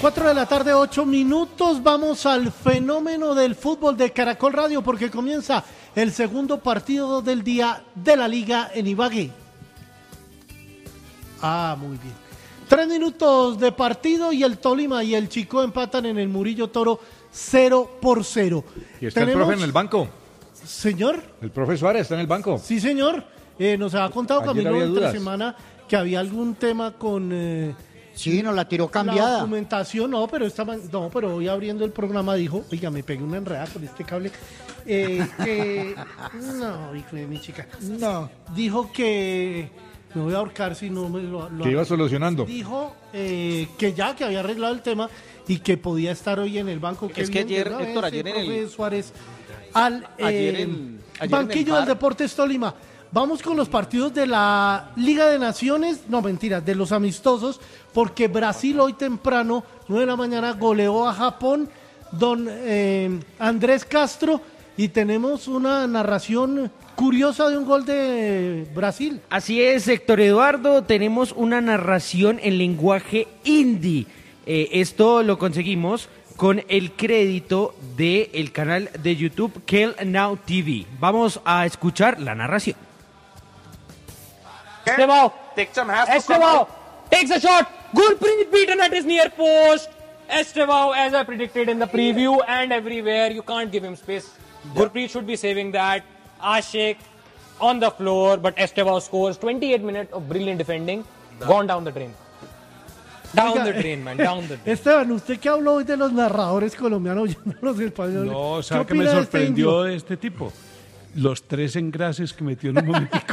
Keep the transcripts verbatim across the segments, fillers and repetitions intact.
cuatro de la tarde, ocho minutos. Vamos al fenómeno del fútbol de Caracol Radio porque comienza el segundo partido del día de la Liga en Ibagué. Ah, muy bien. Tres minutos de partido y el Tolima y el Chicó empatan en el Murillo Toro cero por cero. ¿Y está Tenemos... el profe en el banco? ¿Señor? ¿El profe Suárez está en el banco? Sí, señor. Eh, nos ha contado Camilo entre semana que había algún tema con... Eh, sí, nos la tiró cambiada. La documentación, no, pero estaba, no, pero hoy abriendo el programa dijo, oiga, me pegué una enredada con este cable. Eh, que... no, hijo de mi chica. No. Dijo que... me voy a ahorcar si no me lo... lo que iba solucionando. Dijo eh, que ya, que había arreglado el tema y que podía estar hoy en el banco. Es que ayer, Héctor, ayer en el... Suárez al eh, ayer en, ayer banquillo en del Deportes Tolima. Vamos con los partidos de la Liga de Naciones, no mentira, de los amistosos, porque Brasil hoy temprano, nueve de la mañana, goleó a Japón, don eh, Andrés Castro, y tenemos una narración curiosa de un gol de Brasil. Así es, Héctor Eduardo, tenemos una narración en lenguaje hindi. Eh, esto lo conseguimos con el crédito del canal de YouTube Kel Now T V. Vamos a escuchar la narración. Estevao, Estevao takes a shot. Gurpreet beaten at his near post. Estevao, as I predicted in the preview and everywhere, you can't give him space. Yeah. Gurpreet should be saving that. Ashik on the floor, but Estevao scores. twenty-eight minutes of brilliant defending, gone down the drain. Down Oiga, the drain, man, down the drain. Esteban, usted que habló hoy de los narradores colombianos, yo no los españoles. No, ¿sabe qué me sorprendió de este, de este tipo? Los tres engrases que metió en un momentico.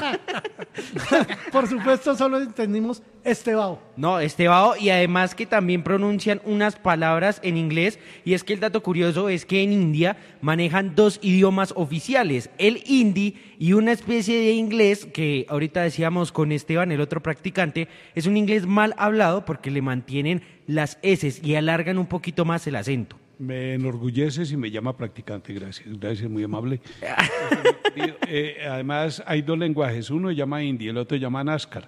Por supuesto, solo entendimos Estevao. No, Estevao, y además que también pronuncian unas palabras en inglés, y es que el dato curioso es que en India manejan dos idiomas oficiales, el hindi y una especie de inglés que ahorita decíamos con Esteban, el otro practicante, es un inglés mal hablado porque le mantienen las eses y alargan un poquito más el acento. Me enorgulleces y me llama practicante, gracias, gracias, muy amable. eh, además, hay dos lenguajes, uno se llama hindi, el otro se llama NASCAR.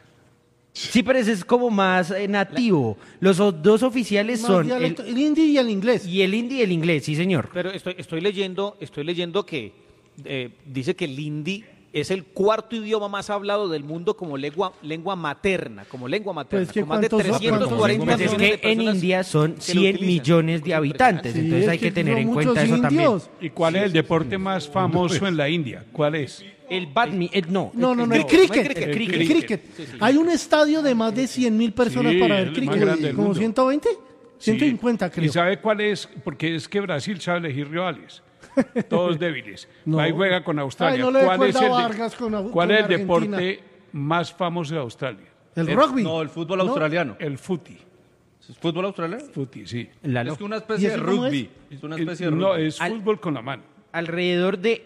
Sí, pero ese es como más eh, nativo. Los dos oficiales más son el, el hindi y el inglés. Y el hindi y el inglés, sí, señor. Pero estoy, estoy leyendo, estoy leyendo que eh, dice que el hindi es el cuarto idioma más hablado del mundo como lengua, lengua materna, como lengua materna, pues con más de trescientos cuarenta pues es que en India son cien millones de habitantes, sí, entonces hay que, que tener en cuenta eso también. ¿Y cuál sí, es el deporte más famoso en la India? ¿Cuál es? El badminton, no. No, no, no, el cricket. El cricket. El cricket. Sí, sí. Hay un estadio de más de cien mil personas sí, para ver cricket. ¿Como ciento veinte? ciento cincuenta, sí. Creo. ¿Y sabe cuál es? Porque es que Brasil sabe elegir rivales. Todos débiles. No. Ahí juega con Australia. Ay, no ¿Cuál es el, Vargas con, ¿cuál con es el deporte más famoso de Australia? ¿El, el rugby? No, el fútbol australiano. El footy. ¿Es fútbol australiano? Footy, sí. La es una especie de rugby. Es? es una especie el, de rugby. No, es Al, fútbol con la mano. Alrededor de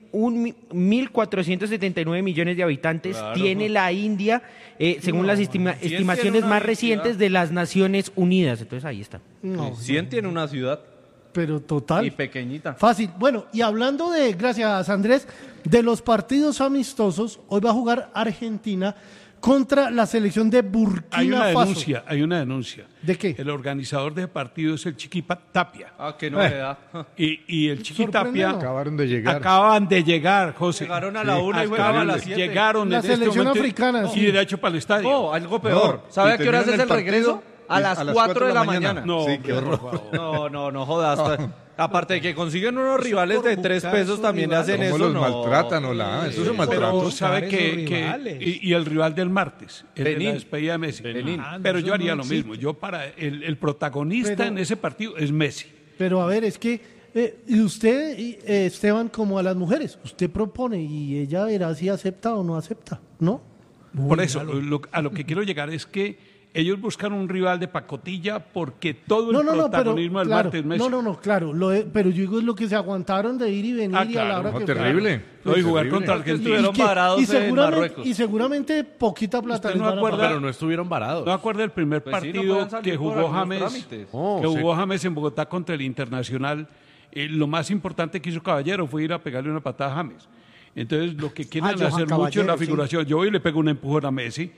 un mil cuatrocientos setenta y nueve millones de habitantes claro, tiene no. la India, eh, según no, las estima, estimaciones más recientes de las Naciones Unidas. Entonces ahí está. No, cien tiene una ciudad. Pero total. Y pequeñita. Fácil. Bueno, y hablando de, gracias Andrés, de los partidos amistosos, hoy va a jugar Argentina contra la selección de Burkina Faso. Hay una denuncia, hay una denuncia. ¿De qué? El organizador de ese partido es el Chiqui Tapia. Ah, qué novedad. Eh, y, y el Chiqui Tapia... Acabaron de llegar. Acaban de llegar, José. Llegaron a la sí, una y juegan a las siete. Llegaron la en selección este momento, africana. Sí, de hecho para el estadio. No, algo peor. No, ¿sabe a qué horas es el regreso? A las, a las cuatro de la mañana. mañana. No, sí, qué horror. No, no, no jodas. No. Aparte de que consiguen unos rivales de tres pesos, también hacen eso. los no. maltratan, o la, eso es un maltrato. Pero sabe que, que y, y el rival del martes, el Benín. de la despedida de Messi. Ah, pero yo haría lo mismo. Yo para el, el protagonista pero, en ese partido es Messi. Pero a ver, es que eh, y usted, eh, Esteban, como a las mujeres, usted propone y ella verá si acepta o no acepta, ¿no? Muy Por eso, lo, a lo que quiero llegar es que ellos buscan un rival de pacotilla porque todo el no, no, no, protagonismo pero, del claro, martes Messi. No, no, no, claro, lo de, pero yo digo es lo que se aguantaron de ir y venir ah, y claro, a la hora no, que terrible. No, y jugar terrible. contra Argentina. Estuvieron varados y seguramente, en Marruecos. Y seguramente poquita plata les no van a acuerda, pagar. Pero no estuvieron varados. ¿No acuerda el primer pues partido sí, no que jugó James, oh, que jugó sí. James en Bogotá contra el Internacional? Eh, lo más importante que hizo Caballero fue ir a pegarle una patada a James. Entonces, lo que quieren Ah, hacer Johan mucho en la Caballero, figuración, sí. yo hoy le pego un empujón a Messi,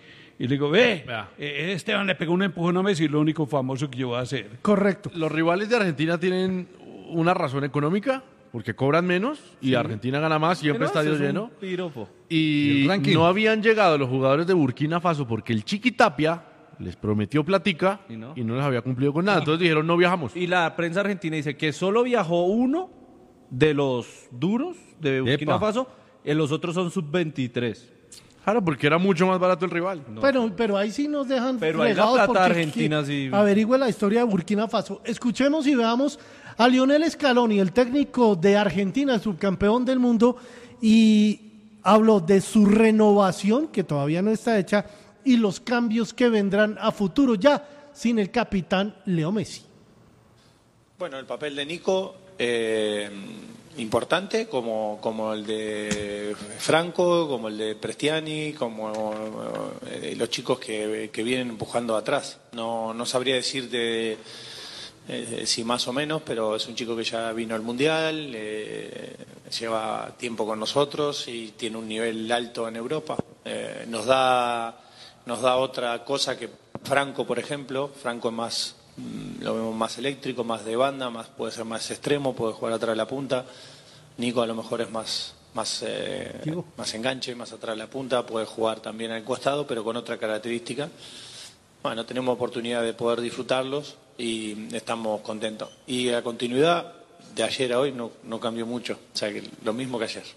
Y le digo, ve, Vea. eh, Esteban le pegó un empujón a Messi, lo único famoso que yo voy a hacer. Correcto. Los rivales de Argentina tienen una razón económica, porque cobran menos y Argentina gana más, siempre Pero estadio eso es un lleno. piropo. Y ¿Y el ranking? no habían llegado los jugadores de Burkina Faso porque el Chiquitapia les prometió platica ¿Y y no? no, les había cumplido con nada. Entonces dijeron, no viajamos. Y la prensa argentina dice que solo viajó uno de los duros de Burkina Epa. Faso, y los otros son sub veintitrés. Claro, porque era mucho más barato el rival. Pero, pero ahí sí nos dejan Pero ahí la fregados plata porque argentina que- sí- averigüe la historia de Burkina Faso. Escuchemos y veamos a Lionel Scaloni, el técnico de Argentina, subcampeón del mundo, y habló de su renovación, que todavía no está hecha, y los cambios que vendrán a futuro ya sin el capitán Leo Messi. Bueno, el papel de Nico, eh, importante, como, como el de Franco, como el de Prestiani, como eh, los chicos que, que vienen empujando atrás. No, no sabría decirte eh, si más o menos, pero es un chico que ya vino al Mundial, eh, lleva tiempo con nosotros y tiene un nivel alto en Europa. Eh, nos da, nos da otra cosa que Franco, por ejemplo. Franco es más... Lo vemos más eléctrico, más de banda, más puede ser más extremo, puede jugar atrás de la punta. Nico a lo mejor es más más eh, más enganche, más atrás de la punta, puede jugar también al costado, pero con otra característica. Bueno, tenemos oportunidad de poder disfrutarlos y estamos contentos. Y la continuidad de ayer a hoy no, no cambió mucho, o sea que lo mismo que ayer.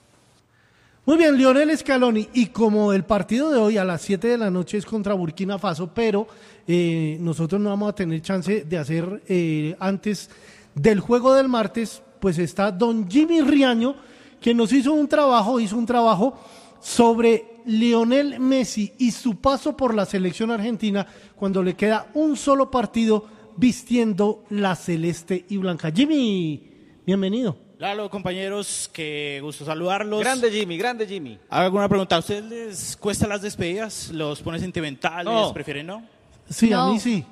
Muy bien, Lionel Scaloni, y como el partido de hoy a las siete de la noche es contra Burkina Faso, pero eh, nosotros no vamos a tener chance de hacer eh, antes del juego del martes, pues está don Jimmy Riaño, que nos hizo un trabajo, hizo un trabajo sobre Lionel Messi y su paso por la selección argentina cuando le queda un solo partido vistiendo la celeste y blanca. Jimmy, bienvenido. Lalo, compañeros, qué gusto saludarlos. Grande Jimmy, grande Jimmy. ¿Hago alguna pregunta? ¿A ustedes les cuesta las despedidas? ¿Los pone sentimentales? No. ¿Prefieren no? Sí, No. a mí sí.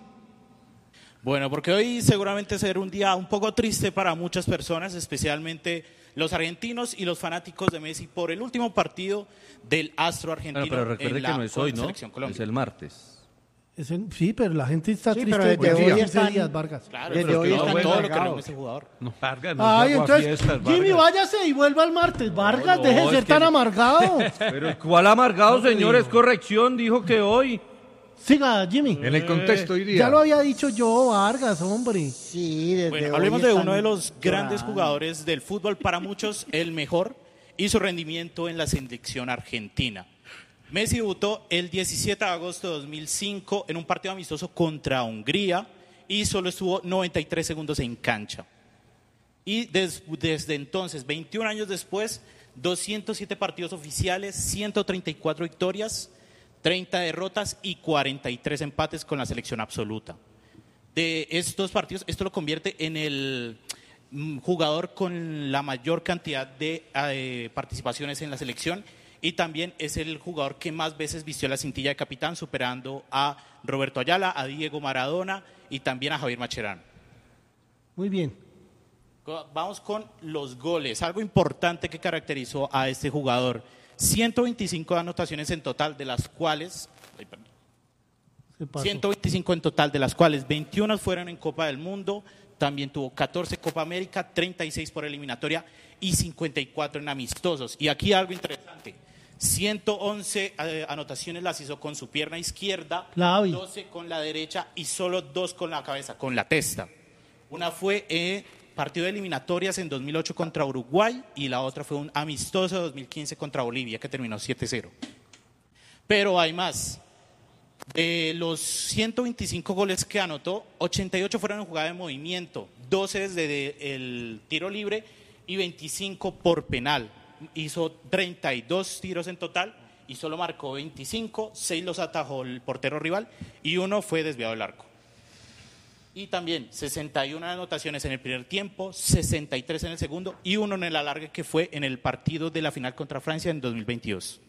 Bueno, porque hoy seguramente será un día un poco triste para muchas personas, especialmente los argentinos y los fanáticos de Messi por el último partido del astro argentino. Bueno, pero recuerde en que la no es hoy, ¿no? Selección Colombia. Es el martes. Es en- sí, pero la gente está Sí, triste pero desde desde hoy hoy quince están- días, Vargas. Claro, Desde pero hoy que no están fue todo lo que encargados. no es el jugador. No, Vargas, no Ay, sea entonces, aguafiestas, Jimmy, Vargas. váyase y vuelva el martes. Vargas, no, deje de es ser que tan yo- amargado. Pero ¿cuál amargado, señor? Es corrección, dijo que hoy. Siga, Jimmy. En el contexto hoy día. Ya lo había dicho yo, Vargas, hombre. Sí, desde Bueno, hoy hablemos de están uno de los grandes llorando. jugadores del fútbol, para muchos el mejor, y su rendimiento en la selección argentina. Messi debutó el diecisiete de agosto de dos mil cinco en un partido amistoso contra Hungría y solo estuvo noventa y tres segundos en cancha. Y des- desde entonces, veintiún años después, doscientos siete partidos oficiales, ciento treinta y cuatro victorias, treinta derrotas y cuarenta y tres empates con la selección absoluta. De estos partidos, esto lo convierte en el mm, jugador con la mayor cantidad de eh, participaciones en la selección y también es el jugador que más veces vistió la cintilla de capitán, superando a Roberto Ayala, a Diego Maradona y también a Javier Mascherano. Muy bien. Vamos con los goles, algo importante que caracterizó a este jugador. ciento veinticinco anotaciones en total, de las cuales... ay, perdón. Se pasó. ciento veinticinco en total, de las cuales veintiuno fueron en Copa del Mundo, también tuvo catorce Copa América, treinta y seis por eliminatoria y cincuenta y cuatro en amistosos. Y aquí algo interesante, ciento once eh, anotaciones las hizo con su pierna izquierda, Clavi. doce con la derecha y solo dos con la cabeza, con la testa. Una fue eh, partido de eliminatorias en dos mil ocho contra Uruguay y la otra fue un amistoso de dos mil quince contra Bolivia que terminó siete cero. Pero hay más. De los ciento veinticinco goles que anotó, ochenta y ocho fueron en jugada de movimiento, doce desde el tiro libre y veinticinco por penal. Hizo treinta y dos tiros en total y solo marcó veinticinco, seis los atajó el portero rival y uno fue desviado del arco. Y también sesenta y una anotaciones en el primer tiempo, sesenta y tres en el segundo y uno en el alargue que fue en el partido de la final contra Francia en dos mil veintidós.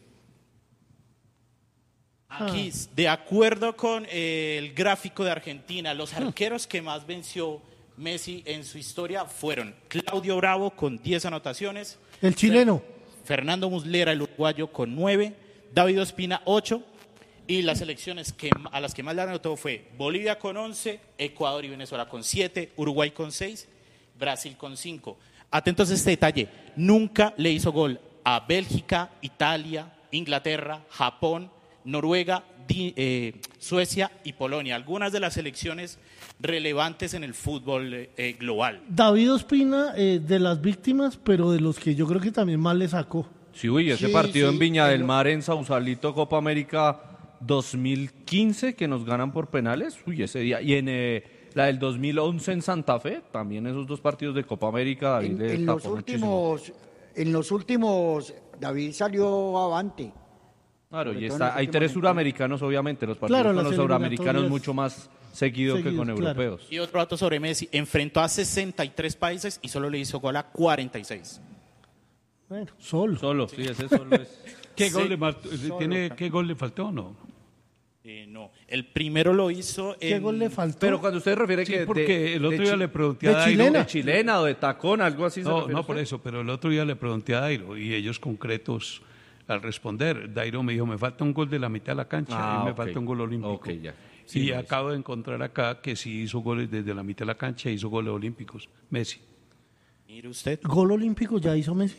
Aquí, de acuerdo con eh, el gráfico de Argentina, los arqueros que más venció Messi en su historia fueron Claudio Bravo con diez anotaciones, El chileno. Fernando Muslera, el uruguayo, con nueve, David Ospina, ocho, Y las selecciones que, a las que más le anotó fue Bolivia con once, Ecuador y Venezuela con siete, Uruguay con seis, Brasil con cinco. Atentos a este detalle, nunca le hizo gol a Bélgica, Italia, Inglaterra, Japón, Noruega, di, eh, Suecia y Polonia. Algunas de las selecciones relevantes en el fútbol eh, global. David Ospina, eh, de las víctimas, pero de los que yo creo que también más le sacó. Sí, uy, ese Sí, partido sí, en Viña del pero- Mar, en Sausalito, Copa América dos mil quince, que nos ganan por penales, uy, ese día. Y en eh, la del dos mil once en Santa Fe, también esos dos partidos de Copa América, David En, le en tapó los muchísimo. últimos, en los últimos, David salió avante. Claro, sobre y todo está, en los hay últimos tres suramericanos, obviamente, los partidos Claro, con las los suramericanos eliminatorias mucho más seguido que seguidos, con claro. europeos. Y otro dato sobre Messi, enfrentó a sesenta y tres países y solo le hizo gol a cuarenta y seis. Bueno, solo. Solo, sí, ese solo es. ¿Qué, Sí. gol le, mal- tiene, ¿Qué gol le faltó o no? Eh, no, el primero lo hizo en... ¿Qué gol le faltó? Pero cuando usted refiere Sí, que porque de- el de otro día chi- le pregunté de a Dairo. chilena. de chilena o de tacón, algo así. se No, refiere no usted? por eso, pero el otro día le pregunté a Dairo y ellos concretos al responder. Dairo me dijo, me falta un gol de la mitad de la cancha Ah, y me ok. falta un gol olímpico. Ok, ya. y Sí, no, acabo de encontrar acá que sí hizo goles desde la mitad de la cancha, hizo goles olímpicos. Messi. Mire usted. ¿Gol olímpico ya hizo Messi?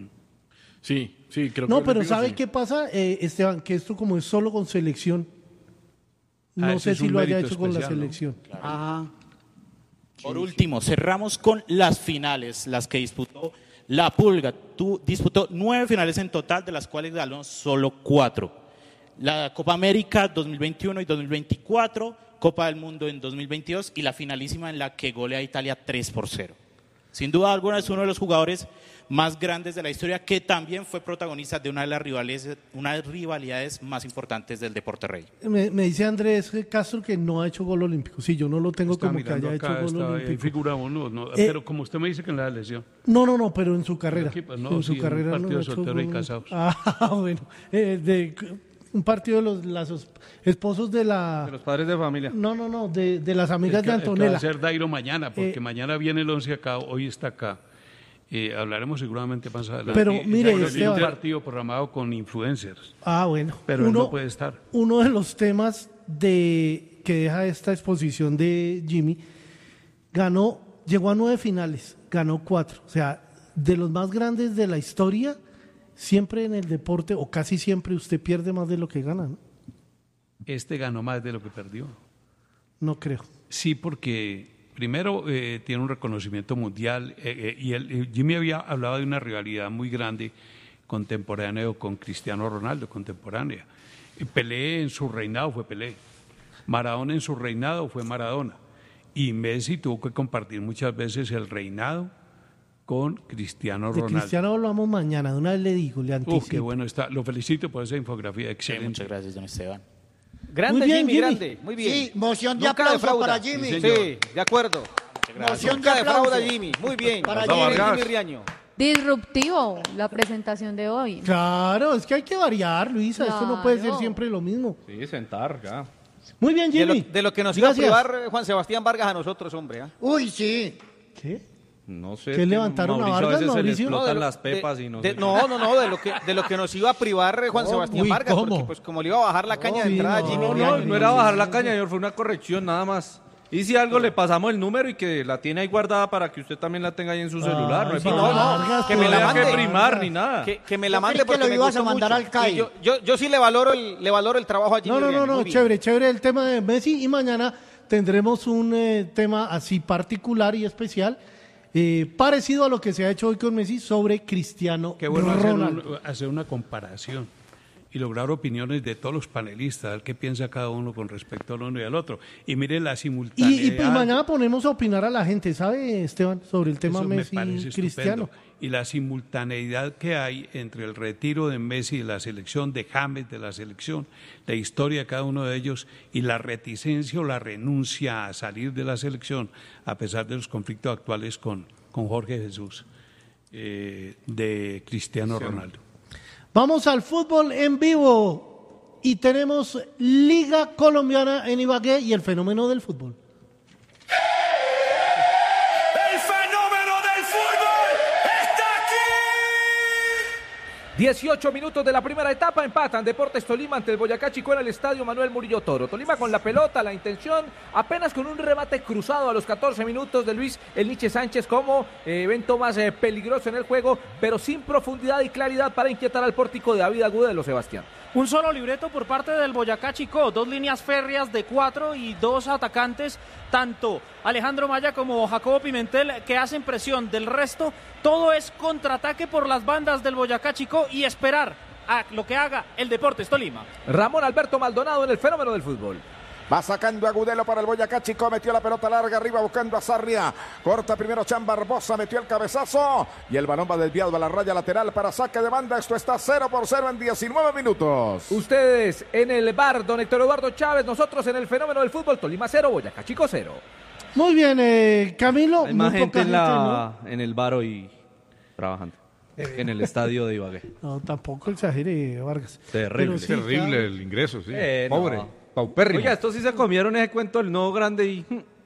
Sí, sí, creo que No, el pero olímpico ¿sabe sí. qué pasa, eh, Esteban? Que esto como es solo con selección, no Ah, ese sé es si un lo haya mérito hecho con la especial, ¿no? selección. Ah, Por último, cerramos con las finales, las que disputó la Pulga. Tú disputó nueve finales en total, de las cuales ganó solo cuatro. La Copa América dos mil veintiuno y dos mil veinticuatro, Copa del Mundo en dos mil veintidós y la finalísima en la que golea a Italia tres por cero. Sin duda alguna es uno de los jugadores más grandes de la historia, que también fue protagonista de una de las rivalidades, una de las rivalidades más importantes del deporte rey. Me, me dice Andrés Castro que no ha hecho gol olímpico. Sí, yo no lo tengo Está como que mirando haya acá, hecho gol está- ahí olímpico. figura uno, no, Eh, pero como usted me dice que en la lesión. No, no, no, pero en su carrera. Aquí, pues, no, en sí, su en un carrera partido no ha de hecho solteros y gol. casados. Ah, bueno. Eh, de, un partido de los las esposos de la... De los padres de familia. No, no, no, de, de las amigas El que- de el que va a Antonella. ser Dairo mañana, porque Eh, mañana viene el once acá, hoy está acá. Eh, hablaremos seguramente más adelante. Pero, Eh, mire, Dairo tiene un Esteban. partido programado con influencers, Ah, bueno. pero él no puede estar. Uno de los temas de que deja esta exposición de Jimmy, ganó, llegó a nueve finales, ganó cuatro. O sea, de los más grandes de la historia, siempre en el deporte, o casi siempre, usted pierde más de lo que gana, ¿no? Este ganó más de lo que perdió. No creo. Sí, porque primero eh, tiene un reconocimiento mundial eh, eh, y él- eh, Jimmy había hablado de una rivalidad muy grande contemporáneo con Cristiano Ronaldo, contemporánea. Y Pelé en su reinado fue Pelé, Maradona en su reinado fue Maradona y Messi tuvo que compartir muchas veces el reinado con Cristiano De Ronaldo. Cristiano hablamos mañana, de una vez le digo, le Uf, anticipo. qué bueno está. Lo felicito por esa infografía, Sí, excelente. muchas gracias, don Esteban. Grande, Muy bien, Jimmy, Jimmy. grande. Muy bien. Sí, moción de Nunca aplauso defrauda. para Jimmy. Sí, Sí, señor. de acuerdo. moción de Nunca defrauda, aplauso. Jimmy. Muy bien. Para Jimmy, Jimmy. Jimmy Riaño. Disruptivo la presentación de hoy. Claro, es que hay que variar, Luisa. Esto no puede ser Claro. siempre lo mismo. Sí, sentar, ya. Muy bien, De lo, Jimmy. de lo que nos iba a Gracias. privar eh, Juan Sebastián Vargas a nosotros, hombre. ¿ah? Uy, sí. ¿Qué? No sé. ¿Qué es que levantaron a Mauricio Vargas, veces Mauricio? se le No, explotan de lo- las pepas de- y no de- sé qué. no, no, no, de lo que de lo que nos iba a privar eh, Juan Sebastián Uy, Vargas, ¿cómo? porque pues como le iba a bajar la caña de Sí, entrada a no, Jimmy No, Riaño, no, no era bajar la caña, señor, fue una corrección nada más. Y si algo le pasamos el número y que la tiene ahí guardada para que usted también la tenga ahí en su celular. No hay sí, problema. no, no, Vargas, que me la No había mande. que primar ni nada. que, que me la Yo mande creí que porque lo me ibas gustó a mandar mucho. al C A I. Y yo, yo, yo sí le valoro el, le valoro el trabajo a Jimmy No, no, no, Riaño, no, muy bien. chévere, chévere el tema de Messi y mañana tendremos un eh, tema así particular y especial, eh, parecido a lo que se ha hecho hoy con Messi sobre Cristiano Qué bueno hacer, Ronaldo. un- hacer una comparación y lograr opiniones de todos los panelistas, a ver qué piensa cada uno con respecto al uno y al otro. Y mire la Y, simultaneidad. y, pues mañana ponemos a opinar a la gente, ¿sabe, Esteban? Sobre el tema Eso me Messi parece y Cristiano. estupendo. Y la simultaneidad que hay entre el retiro de Messi de la selección, de James de la selección, la historia de cada uno de ellos y la reticencia o la renuncia a salir de la selección, a pesar de los conflictos actuales con, con Jorge Jesús, eh, de Cristiano Ronaldo. Vamos al fútbol en vivo y tenemos Liga Colombiana en Ibagué y el fenómeno del fútbol. El fenómeno del fútbol está aquí. dieciocho minutos de la primera etapa, empatan Deportes Tolima ante el Boyacá Chicó en el estadio Manuel Murillo Toro. Tolima con la pelota, la intención, apenas con un remate cruzado a los catorce minutos de Luis El Niche Sánchez como eh, evento más eh, peligroso en el juego, pero sin profundidad y claridad para inquietar al pórtico de David Agudelo, Sebastián. Un solo libreto por parte del Boyacá Chicó, dos líneas férreas de cuatro y dos atacantes, tanto Alejandro Maya como Jacobo Pimentel, que hacen presión. Del resto, todo es contraataque por las bandas del Boyacá Chicó y esperar a lo que haga el Deportes Tolima. Ramón Alberto Maldonado en el fenómeno del fútbol. Va sacando Agudelo para el Boyacá Chicó, metió la pelota larga arriba buscando a Sarria, corta primero Chan Barbosa, metió el cabezazo y el balón va desviado a la raya lateral para saque de banda. Esto está cero por cero en diecinueve minutos. Ustedes en el bar, don Héctor Eduardo Chávez, nosotros en el fenómeno del fútbol, Tolima cero, Boyacá Chicó cero. Muy bien, eh, Camilo. Hay más muy gente poca en, la, gente, ¿no? en el bar hoy trabajando que en el estadio de Ibagué. No, tampoco exagere, Vargas. Terrible. Sí, Terrible claro. el ingreso, sí. Eh, Pobre, no. paupérrimo. Oiga, estos sí se comieron ese cuento del nuevo grande y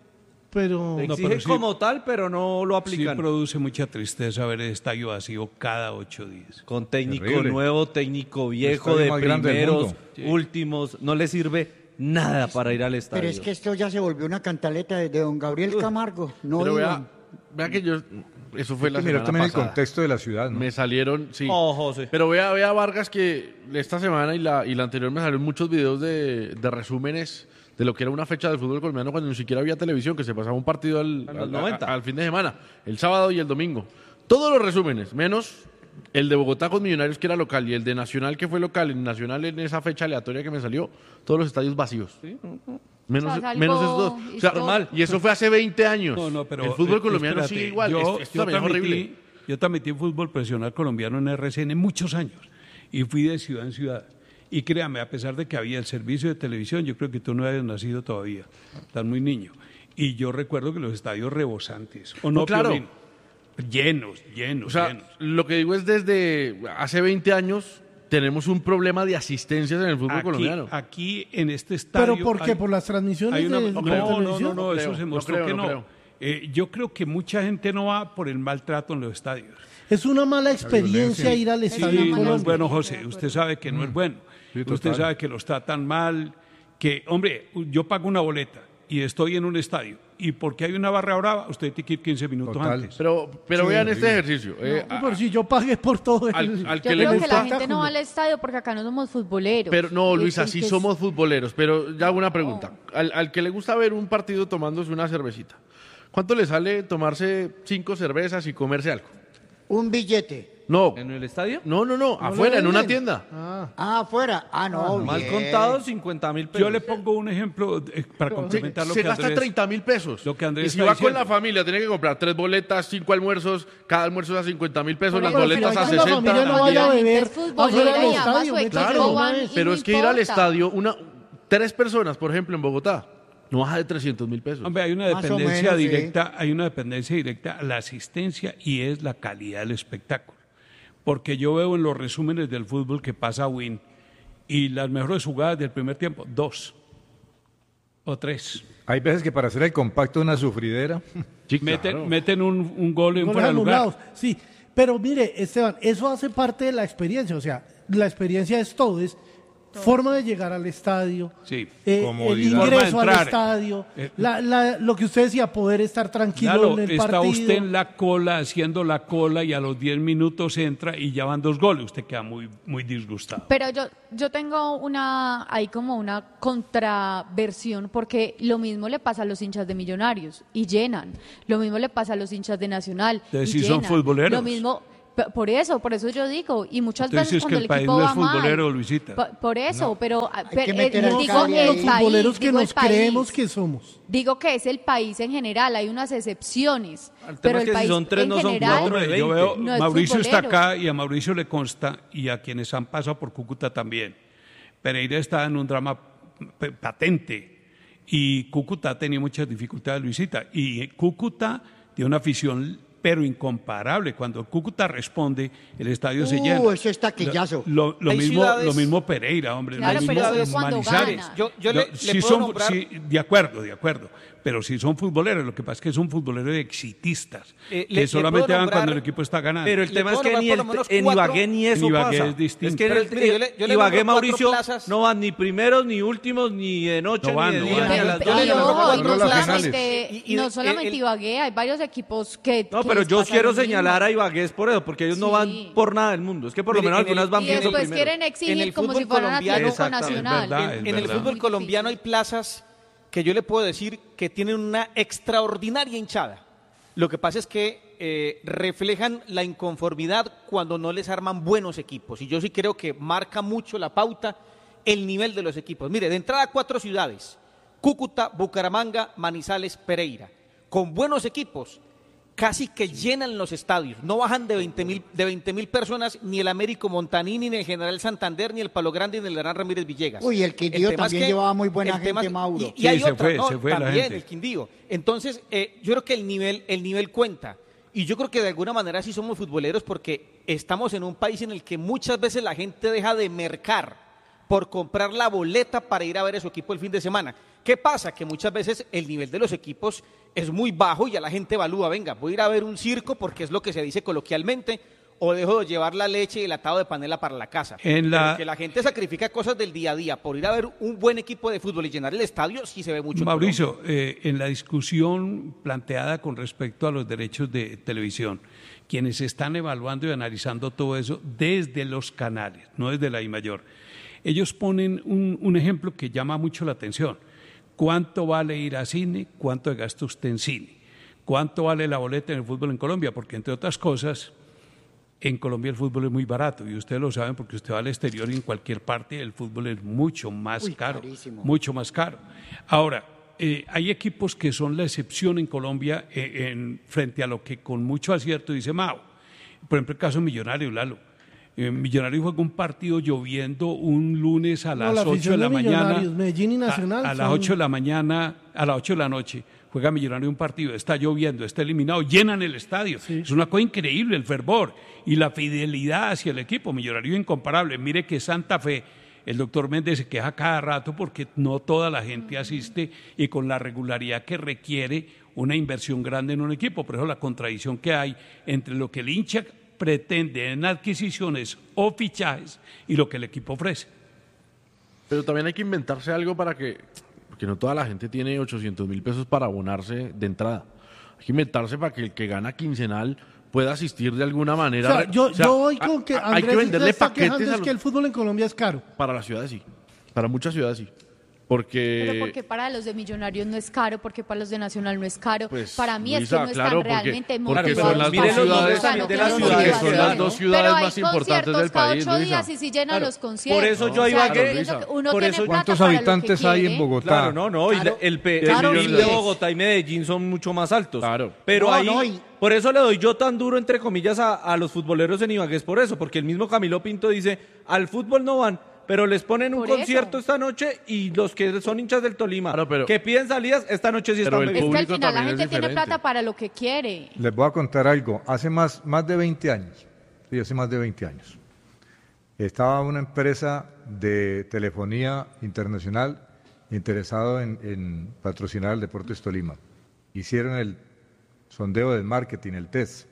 Pero exigen No, pero sí- como tal, pero no lo Sí aplican. produce mucha tristeza ver el estadio vacío cada ocho días. Con técnico Terrible. nuevo, técnico viejo, estadio de más grande del primeros, mundo. Sí. últimos, no le sirve nada para ir al estadio. Pero es que esto ya se volvió una cantaleta de, de don Gabriel Camargo. No Pero vea, digan. vea que yo, eso fue la Hay que mirar semana también el pasada. contexto de la ciudad, ¿no? Me salieron, sí. Oh, José. Pero vea, vea Vargas que esta semana y la, y la anterior me salieron muchos videos de, de resúmenes de lo que era una fecha del fútbol colombiano cuando ni siquiera había televisión, que se pasaba un partido al, En los al- noventa. a- al fin de semana, el sábado y el domingo. Todos los resúmenes, menos el de Bogotá con Millonarios que era local y el de Nacional que fue local, en Nacional en esa fecha aleatoria que me salió, todos los estadios vacíos. Menos, O sea, es algo menos esos dos. O sea, histórico. normal. Y eso fue hace veinte años. No, no, pero el fútbol eh, colombiano espérate, sigue igual. Yo, esto esto yo también es horrible. transmití, yo transmití fútbol profesional colombiano en R C N muchos años y fui de ciudad en ciudad. Y créame, a pesar de que había el servicio de televisión, yo creo que tú no habías nacido todavía, estás muy niño. Y yo recuerdo que los estadios rebosantes, o no, No, claro. Piolín, llenos, llenos, O sea, llenos. lo que digo es desde hace veinte años tenemos un problema de asistencias en el fútbol Aquí, colombiano. aquí en este estadio... ¿Pero por qué? hay- ¿Por las transmisiones hay una- de, no, de la no, no, televisión? no, No eso creo, se no mostró creo, que no no. creo. Eh, yo creo que mucha gente no va por el maltrato en los estadios. Es una mala experiencia ir al Sí, estadio en no Colombia. es bueno, José. Usted sabe que no es bueno. Sí, Usted total. sabe que los tratan mal. Que, hombre, yo pago una boleta y estoy en un estadio. Y porque hay una barra brava, usted tiene que ir quince minutos Total. antes. Pero, pero Sí, vean sí. este ejercicio. eh, No, pero si yo pagué por todo el... al, al Yo que le creo que gusta... la gente no va al estadio porque acá no somos futboleros. Pero no, El- Luisa, el sí que es- somos futboleros, pero ya hago una pregunta. Al, al que le gusta ver un partido tomándose una cervecita, ¿cuánto le sale tomarse cinco cervezas y comerse algo? Un billete. No, ¿En el estadio? no, no, no, ¿No afuera, lo en una venden? tienda. Ah, Ah, afuera. Ah, no. Mal bien. contado, cincuenta mil pesos. Yo le pongo un ejemplo eh, para Se, complementar lo se que gasta Andrés... treinta mil pesos. lo que Andrés y si está va con diciendo. la familia, tiene que comprar tres boletas, cinco almuerzos, cada almuerzo es a cincuenta mil pesos, Pero las si boletas va a con la familia, sesenta. no vaya a La gente beber es futbolera afuera del y ama estadio. su métase equipo, de Claro, una van vez. y pero no es que ir al importa. estadio, una, tres personas, por ejemplo, en Bogotá, no baja de trescientos mil pesos. Hombre, hay una Más o dependencia menos, sí. directa, hay una dependencia directa a la asistencia y es la calidad del espectáculo. Porque yo veo en los resúmenes del fútbol que pasa Win y las mejores jugadas del primer tiempo, dos o tres. Hay veces que para hacer el compacto una sufridera. Sí, Meten, claro. meten un, un gol en Goles fuera de lugar. anulados. Sí, pero mire, Esteban, eso hace parte de la experiencia. O sea, la experiencia es todo, es forma de llegar al estadio, Sí. eh, el Comodidad. ingreso Forma de al entrar. estadio, Eh, la, la- lo que usted decía, poder estar tranquilo Claro, en el está partido. usted en la cola, haciendo la cola y a los diez minutos entra y ya van dos goles. Usted queda muy, muy disgustado. Pero yo, yo tengo una, ahí como una contraversión, porque lo mismo le pasa a los hinchas de Millonarios y llenan. Lo mismo le pasa a los hinchas de Nacional Entonces, y sí son llenan. futboleros. Lo mismo, p- por eso, por eso yo digo, y muchas Entonces, veces es que cuando el el, país equipo no es va mal, futbolero, Luisita. po- por eso, pero ah, que pe- meter eh, al digo Cali ahí. el Los país, futboleros que digo el nos país. creemos que somos. Digo que es el país en general, hay unas excepciones, El tema pero es el que si país son tres, en no son general cuatro de Yo veinte. veo, No es Mauricio está futbolero. acá y a Mauricio le consta y a quienes han pasado por Cúcuta también. Pereira está en un drama p- patente y Cúcuta ha tenido muchas dificultades, Luisita. Y Cúcuta tiene una afición pero incomparable. Cuando Cúcuta responde, el estadio se Uh, llena. eso es taquillazo. Lo, lo Hay mismo, ciudades- lo mismo Pereira, hombre. Claro, lo pero mismo eso es cuando Manizales. gana. Yo, yo Lo- le, le sí puedo son- nombrar... sí, de acuerdo, de acuerdo. pero sí son futboleros. Lo que pasa es que son futboleros exitistas, Eh, que le- le solamente puedo van cuando nombrar- el equipo está ganando. Pero el Le tema es puedo que nombrar ni por el, lo menos en cuatro- Ibagué ni eso En Ibagué pasa. es distinto. Es que en Pero, el, mire, yo le- yo le Ibagué, nombro cuatro Mauricio, plazas. no van ni primeros, ni últimos, ni de noche, No van, ni de no día, van. ni a Pero, las pero, doce. y ojo, y cuatro no las solamente, finales. Y- y- no el- solamente el- Ibagué, hay varios equipos que. No, que pero les yo pasa quiero lo mismo. señalar a Ibagué es por eso, porque ellos no Sí. van por nada del mundo. Es que por lo Mire, menos en el- algunas van Y viendo después primero. quieren exigir En el como si fútbol fueran colombiano- Atlético Exactamente, Nacional. es verdad, En, es en el verdad. fútbol colombiano hay plazas que yo le puedo decir que tienen una extraordinaria hinchada. Lo que pasa es que eh, reflejan la inconformidad cuando no les arman buenos equipos. Y yo sí creo que marca mucho la pauta el nivel de los equipos. Mire, de entrada cuatro ciudades: Cúcuta, Bucaramanga, Manizales, Pereira. Con buenos equipos, casi que llenan los estadios. No bajan de veinte mil de veinte mil personas ni el Américo Montanini, ni el General Santander, ni el Palo Grande, ni el Hernán Ramírez Villegas. Uy, el Quindío tema es también que- llevaba muy buena el tema gente, es- Mauro. Y, y Sí, hay se otra, fue, ¿no? se fue la también gente. el Quindío. Entonces, eh, yo creo que el nivel, el nivel cuenta. Y yo creo que de alguna manera sí somos futboleros porque estamos en un país en el que muchas veces la gente deja de mercar por comprar la boleta para ir a ver a su equipo el fin de semana. ¿Qué pasa? Que muchas veces el nivel de los equipos es muy bajo y ya la gente evalúa, venga, voy a ir a ver un circo porque es lo que se dice coloquialmente, o dejo de llevar la leche y el atado de panela para la casa. En la- Pero que la gente sacrifica cosas del día a día por ir a ver un buen equipo de fútbol y llenar el estadio, sí se ve mucho. en Mauricio, eh, en la discusión planteada con respecto a los derechos de televisión, quienes están evaluando y analizando todo eso desde los canales, no desde la I Mayor, ellos ponen un, un ejemplo que llama mucho la atención. ¿Cuánto vale ir a cine? ¿Cuánto gasta usted en cine? ¿Cuánto vale la boleta en el fútbol en Colombia? Porque, entre otras cosas, en Colombia el fútbol es muy barato y ustedes lo saben porque usted va al exterior y en cualquier parte el fútbol es mucho más Uy, caro, carísimo. mucho más caro. Ahora, eh, hay equipos que son la excepción en Colombia eh, en, frente a lo que con mucho acierto dice Mao. Por ejemplo, el caso Millonario, Lalo. Eh, Millonario juega un partido lloviendo un lunes a No, las la ocho de afición la de mañana. Millonarios, Medellín y Nacional A, a las son- ocho de la mañana, a las ocho de la noche, juega Millonario un partido, está lloviendo, está eliminado, llenan el estadio. Es una cosa increíble el fervor y la fidelidad hacia el equipo. Millonario incomparable. Mire que Santa Fe, el doctor Méndez se queja cada rato porque no toda la gente asiste y con la regularidad que requiere una inversión grande en un equipo. Por eso la contradicción que hay entre lo que el hincha pretende en adquisiciones o fichajes y lo que el equipo ofrece. Pero también hay que inventarse algo para que, porque no toda la gente tiene ochocientos mil pesos para abonarse de entrada. Hay que inventarse para que el que gana quincenal pueda asistir de alguna O manera. sea, yo, O sea, yo voy a- con que a- hay Andrés que venderle está paquetes quejando a es los- que el fútbol en Colombia es caro. para las ciudades sí, para muchas ciudades sí, porque Pero porque para los de Millonarios no es caro, porque para los de Nacional no es caro. Pues, para mí Luisa, es que no claro, están porque- realmente porque motivados son las para dos ir. ciudades- Claro, de las tienen ciudades, motivación. son las dos ciudades Pero hay más importantes conciertos del cada país, ocho Luisa. días y si llenan Claro, los conciertos. por eso yo O a sea, Ibagué- yo entiendo que uno por tiene eso- plata ¿Cuántos para lo que habitantes hay en quiere. Bogotá? Claro, no, no, y Claro. la- el, pe- Claro, el y PIB de es- Bogotá y Medellín son mucho más altos. Claro. Pero No, ahí, no, y- por eso le doy yo tan duro, entre comillas, a, a los futboleros en Ibagué, es por eso, porque el mismo Camilo Pinto dice, al fútbol no van, pero les ponen un Por eso. concierto esta noche y los que son hinchas del Tolima, Claro, pero- que piden salidas, esta noche sí Pero están el Es que al público final la también gente es tiene diferente. plata para lo que quiere. Les voy a contar algo. Hace más, más de veinte años, sí, hace más de veinte años, estaba una empresa de telefonía internacional interesado en, en patrocinar el Deportes Tolima. Hicieron el sondeo del marketing, el test.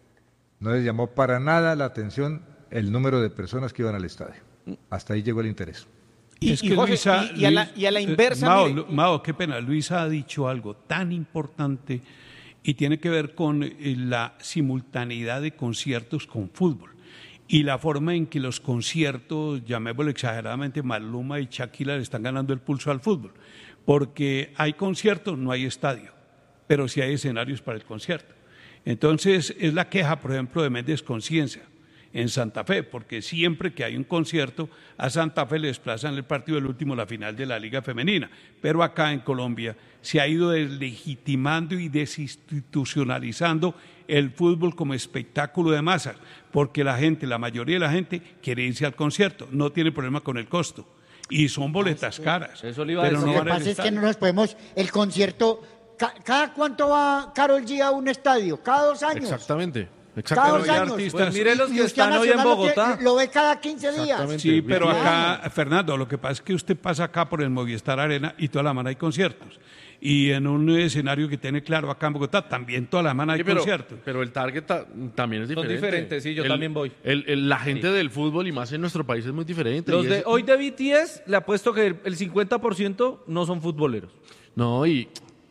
No les llamó para nada la atención el número de personas que iban al estadio. Hasta ahí llegó el interés. Y, Es y, que Jorge, Luisa, y- y a la, Luis- y a la eh, inversa, Mao, mire, Lu- Mao, qué pena. Luisa ha dicho algo tan importante y tiene que ver con eh, la simultaneidad de conciertos con fútbol y la forma en que los conciertos, llamémoslo exageradamente, Maluma y Shakira le están ganando el pulso al fútbol. Porque hay conciertos, no hay estadio, pero sí hay escenarios para el concierto. Entonces, es la queja, por ejemplo, de Méndez Conciencia en Santa Fe, porque siempre que hay un concierto, a Santa Fe le desplazan el partido del último, la final de la Liga Femenina. Pero acá en Colombia se ha ido deslegitimando y desinstitucionalizando el fútbol como espectáculo de masas, porque la gente, la mayoría de la gente, quiere irse al concierto, no tiene problema con el costo. Y son boletas caras. Eso le iba a pero decir. no Lo que van al pasa es que estadio. no nos podemos. El concierto. ca- ¿Cada cuánto va Karol G a un estadio? ¿Cada dos años? Exactamente. Cada dos Pero hay años. artistas- Pues mire los Y que usted a están hoy en Nacional lo que- Bogotá. Lo ve cada quince días. Sí, pero Bien. acá, Fernando, lo que pasa es que usted pasa acá por el Movistar Arena y toda la semana hay conciertos. Y en un escenario que tiene claro acá en Bogotá, también toda la semana hay Sí, pero, conciertos. pero el target ta- también es Son diferente. diferentes, sí, yo El- también voy. el- el- la gente del fútbol y más en nuestro país es muy diferente. Los y de es- hoy de B T S, le apuesto que el- el cincuenta por ciento no son futboleros. No, y...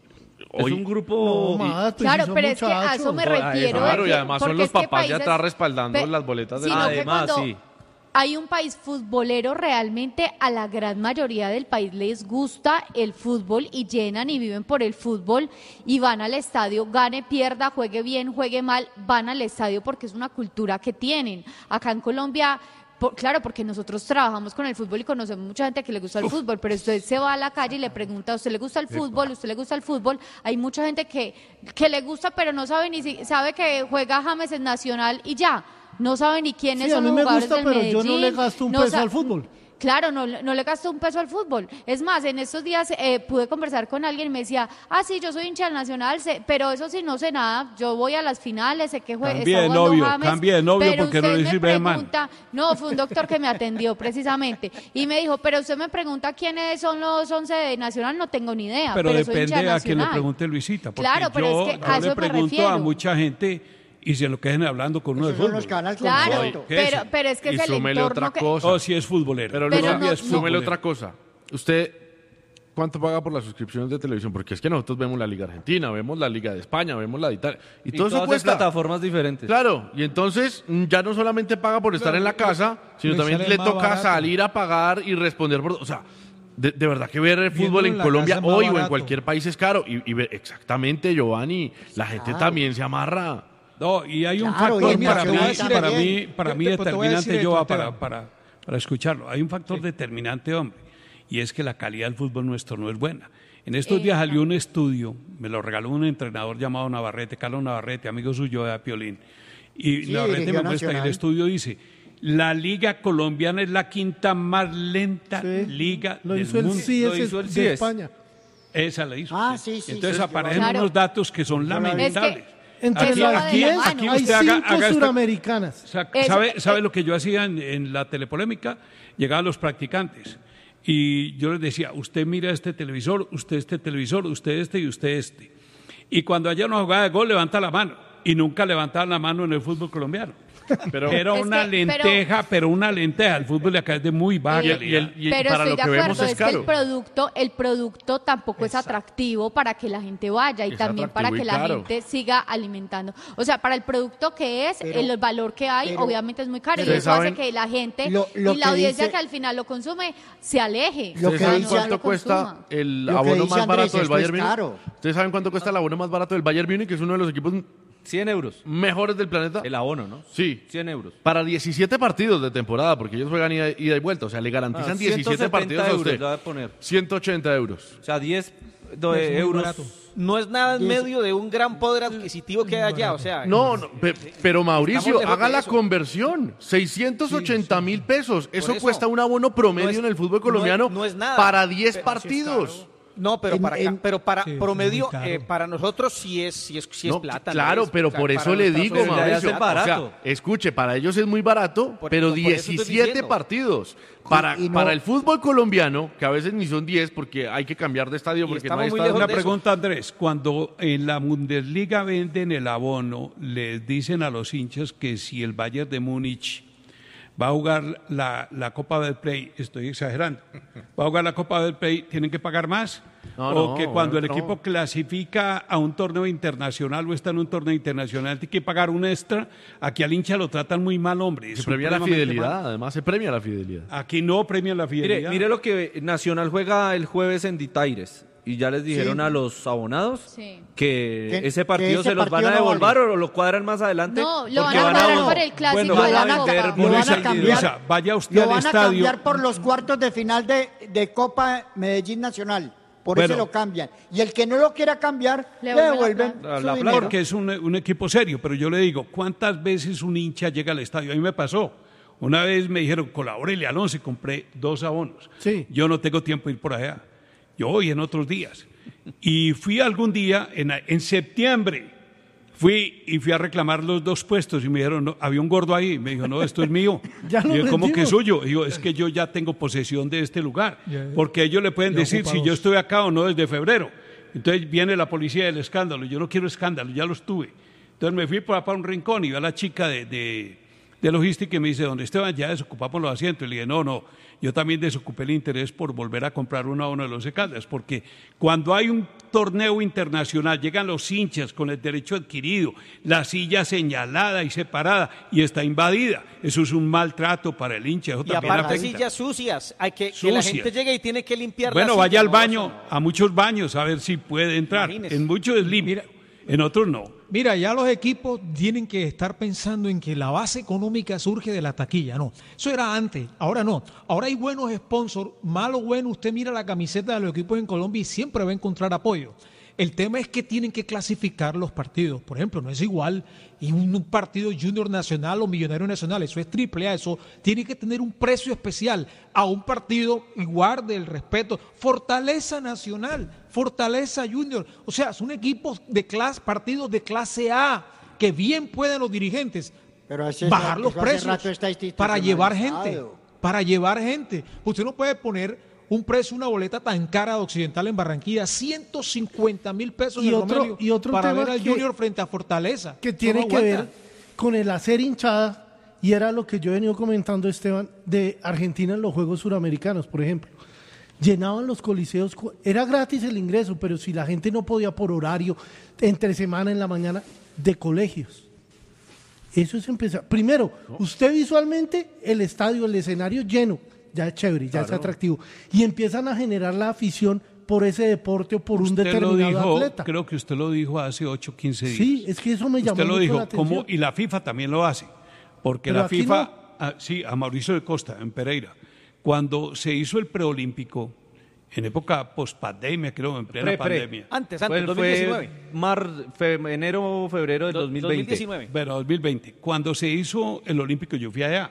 Es un grupo... No, más, pues, Claro, sí son pero es que a muchachos. eso me Ah, refiero. Claro, de y que- además son porque los es que papás de países- atrás respaldando Pe- las boletas de sino la... que Además, cuando sí. hay un país futbolero, realmente a la gran mayoría del país les gusta el fútbol y llenan y viven por el fútbol y van al estadio, gane, pierda, juegue bien, juegue mal, van al estadio porque es una cultura que tienen. Acá en Colombia... Por- claro, porque nosotros trabajamos con el fútbol y conocemos mucha gente que le gusta el fútbol, pero usted se va a la calle y le pregunta, ¿a usted le gusta el fútbol? ¿A usted le gusta el fútbol? Hay mucha gente que, que le gusta, pero no sabe ni si sabe que juega James en Nacional y ya. No sabe ni quiénes Sí, a son mí los me jugadores gusta, del pero Medellín. yo no le gasto un no peso sa- al fútbol. Claro, no, no le gasto un peso al fútbol. Es más, en estos días eh, pude conversar con alguien y me decía, ah, sí, yo soy hincha del Nacional, sé- pero eso sí, no sé nada. Yo voy a las finales, sé que juega. Cambie de novio, cambie de novio porque no le sirve de man. pregunta, no, fue un doctor que me atendió precisamente y me dijo, pero usted me pregunta quiénes son los once de Nacional, no tengo ni idea. Pero, Pero, soy hincha depende de a quien le Nacional. pregunte Luisita. Porque Claro, pero yo, es que yo a le eso me pregunto a refiero. mucha gente y se lo quedan hablando con uno de Esos son fútbol. los que van al Claro, concierto. ¿Qué pero, es? pero es que Y es el súmele entorno otra que... cosa. Oh, sí es futbolero. Pero, Pero Luisa, no- no- súmele otra cosa. Usted, ¿cuánto paga por las suscripciones de televisión? Porque es que nosotros vemos la Liga Argentina, vemos la Liga de España, vemos la de Italia. Y, Y todo eso todas en cuesta. plataformas diferentes. Claro, y entonces mm, ya no solamente paga por estar en la casa, sino le también sale le más toca barato. salir a pagar y responder por... O sea, de, de verdad que ver el Viéndolo fútbol en en la Colombia casa es más hoy o en barato. cualquier país es caro. Y, y ver- exactamente, Giovanni, la gente Claro. también se amarra. No, y hay un Claro, y factor en para mí, Nacional para también. mí, para Te- mí te- te voy a determinante, decir yo esto, para, Esteban. para, para escucharlo. Hay un factor determinante, hombre, y es que la calidad del fútbol nuestro no es buena. En estos días salió un estudio, me lo regaló un entrenador llamado Navarrete, Carlos Navarrete, amigo suyo de Piolín. Y Sí, Navarrete dirigió me muestra, y el Nacional. estudio dice, la liga colombiana es la quinta más lenta Sí, liga Lo del hizo el mundo. C I Lo S hizo el de C I S. España. Esa la hizo. Ah, sí, sí, Entonces sí, aparecen Claro. unos datos que son lamentables. Entre Eso las va de la diez mano. hay usted haga- cinco haga esta- suramericanas. Sa- Eso- ¿Sabe, sabe eh, lo que yo hacía en, en la telepolémica? Llegaban los practicantes y yo les decía, usted mira este televisor, usted este televisor, usted este y usted este. Y cuando haya una jugada de gol, levanta la mano. Y nunca levantaban la mano en el fútbol colombiano. Pero, Era Es una que- pero- lenteja, pero, una lenteja. El fútbol de acá es de muy baja Y el- calidad. y el- Pero para estoy lo de que vemos acuerdo, es es, que el caro. producto, el producto tampoco es atractivo para que la gente vaya y Es también para atractivo que y la caro. gente siga alimentando. O sea, para el producto que es, Pero- el valor que hay, pero- obviamente es muy caro y Ustedes eso hace saben- que la gente Lo- lo y la que audiencia dice- que al final lo consume se aleje. Lo ¿Ustedes que saben dice- cuánto lo cuesta consuma. el Lo que abono dice más Andrés, barato del esto Bayern es Múnich? caro. ¿Ustedes saben cuánto cuesta el abono más barato del Bayern Múnich, que es uno de los equipos cien euros. mejores del planeta? El abono, ¿no? Sí. cien euros. Para diecisiete partidos de temporada, porque ellos juegan ida, ida y vuelta. O sea, le garantizan Ah, diecisiete ciento setenta partidos a euros usted. le voy a poner. ciento ochenta euros. O sea, diez Es de muy euros. barato. No es nada en medio de un gran poder adquisitivo que hay allá, o sea... No, no, pe- pero Mauricio, Estamos lejos haga de la eso. conversión. seiscientos ochenta mil pesos. Eso, eso. cuesta un abono promedio No es- en el fútbol no es- colombiano no es nada. para diez Pero- partidos. No, pero En- para acá- en- pero para Sí, promedio, es muy caro. eh, para nosotros sí es, sí es, sí es No, plata. claro, Andrés. pero O sea, por para eso le nuestra digo, sociedad Mauricio, Mauricio. es barato. O sea, escuche, para ellos es muy barato, Por- pero por eso te estoy diecisiete diciendo. partidos. Para, Y no- para el fútbol colombiano, que a veces ni son diez porque hay que cambiar de estadio Y porque no estamos hay muy estadio. lejos Una de eso. pregunta, Andrés. Cuando en la Bundesliga venden el abono, les dicen a los hinchas que si el Bayern de Múnich va a jugar la, la Copa del Play, estoy exagerando, va a jugar la Copa del Play, ¿tienen que pagar más? No, o no, que cuando el no. equipo clasifica a un torneo internacional o está en un torneo internacional, tiene que pagar un extra. Aquí al hincha lo tratan muy mal, hombre. Se premia la Supremamente fidelidad, mal. además se premia la fidelidad. Aquí no premian la fidelidad. Mire, mire lo que Nacional juega el jueves en Ditaires. Y ya les dijeron Sí. a los abonados Sí. que, Que- ese que partido ese se los van a partido no devolver vale. o lo cuadran más adelante. No, lo porque van a cuadrar vol- por el clásico bueno, de van la a Copa. vender Lo van a Luisa y cambiar. Luisa, vaya usted Lo al van a estadio. cambiar por los cuartos de final de, de Copa Medellín Nacional. Por Bueno. eso lo cambian. Y el que no lo quiera cambiar, Le le, devuelven la devuelven plata. su La dinero. Porque es un, un equipo serio, pero yo le digo, ¿cuántas veces un hincha llega al estadio? A mí me pasó. Una vez me dijeron, colabórele al once, compré dos abonos. Sí. Yo no tengo tiempo de ir por allá. Yo voy en otros días. Y fui algún día, en, en septiembre, Fui y fui a reclamar los dos puestos y me dijeron, no, había un gordo ahí. Me dijo, no, esto es mío. Ya lo y yo, ¿cómo que es vendimos. suyo? Y digo, es que yo ya tengo posesión de este lugar. Ya, ya. Porque ellos le pueden Ya decir ocupa si dos. yo estoy acá o no desde febrero. Entonces viene la policía del escándalo. Yo no quiero escándalo, ya los tuve. Entonces me fui para, para un rincón y vi a la chica de, de, de logística y me dice, don Esteban, ya desocupamos los asientos. Y le dije, no, no, yo también desocupé el interés por volver a comprar uno a uno de los Caldas, porque cuando hay un torneo internacional, llegan los hinchas con el derecho adquirido, la silla señalada y separada y está invadida. Eso es un maltrato para el hincha. Eso Y también aparte afecta. sillas sucias, hay que, que la Sucias. gente llegue y tiene que limpiar la Bueno, silla, vaya al no, baño, eso a muchos baños, a ver si puede entrar. Imagínese. En muchos es limpio, en otros no. Mira, ya los equipos tienen que estar pensando en que la base económica surge de la taquilla. No, eso era antes, ahora no. Ahora hay buenos sponsors, malo bueno, usted mira la camiseta de los equipos en Colombia y siempre va a encontrar apoyo. El tema es que tienen que clasificar los partidos. Por ejemplo, no es igual y un, un partido Junior Nacional o Millonario Nacional, eso es triple A, eso tiene que tener un precio especial a un partido igual del respeto. Fortaleza Nacional, Fortaleza Junior, o sea, son equipos de clase, partidos de clase A, que bien pueden los dirigentes Pero ese- bajar los eso hace precios rato está para llevar gente, institucionalizado. para llevar gente. Usted no puede poner un precio, una boleta tan cara de Occidental en Barranquilla, ciento cincuenta mil pesos Y en otro- promedio y otro para tema ver al que- Junior frente a Fortaleza. que Eso tiene no que aguanta. ver con el hacer hinchada, y era lo que yo he venido comentando, Esteban, de Argentina en los Juegos Suramericanos, por ejemplo. Llenaban los coliseos, cu- era gratis el ingreso, pero si la gente no podía por horario, entre semana en la mañana, de colegios. Eso es empezar. Primero, usted visualmente, el estadio, el escenario lleno, ya es chévere, ya es Claro. atractivo. Y empiezan a generar la afición por ese deporte o por un Usted lo determinado dijo, atleta. creo que usted lo dijo hace ocho, quince días. Sí, es que eso me llamó Usted lo mucho dijo, la atención. como, y la FIFA también lo hace, porque Pero la aquí FIFA, no. ah, sí, a Mauricio de Costa, en Pereira, cuando se hizo el preolímpico, en época post-pandemia, creo, en plena Pre, pre. pandemia. Antes, Fue- antes, dos mil diecinueve. Fue mar, fe- enero o febrero del Do- dos mil veinte. dos mil diecinueve. Bueno, dos mil veinte. Cuando se hizo el olímpico, yo fui allá.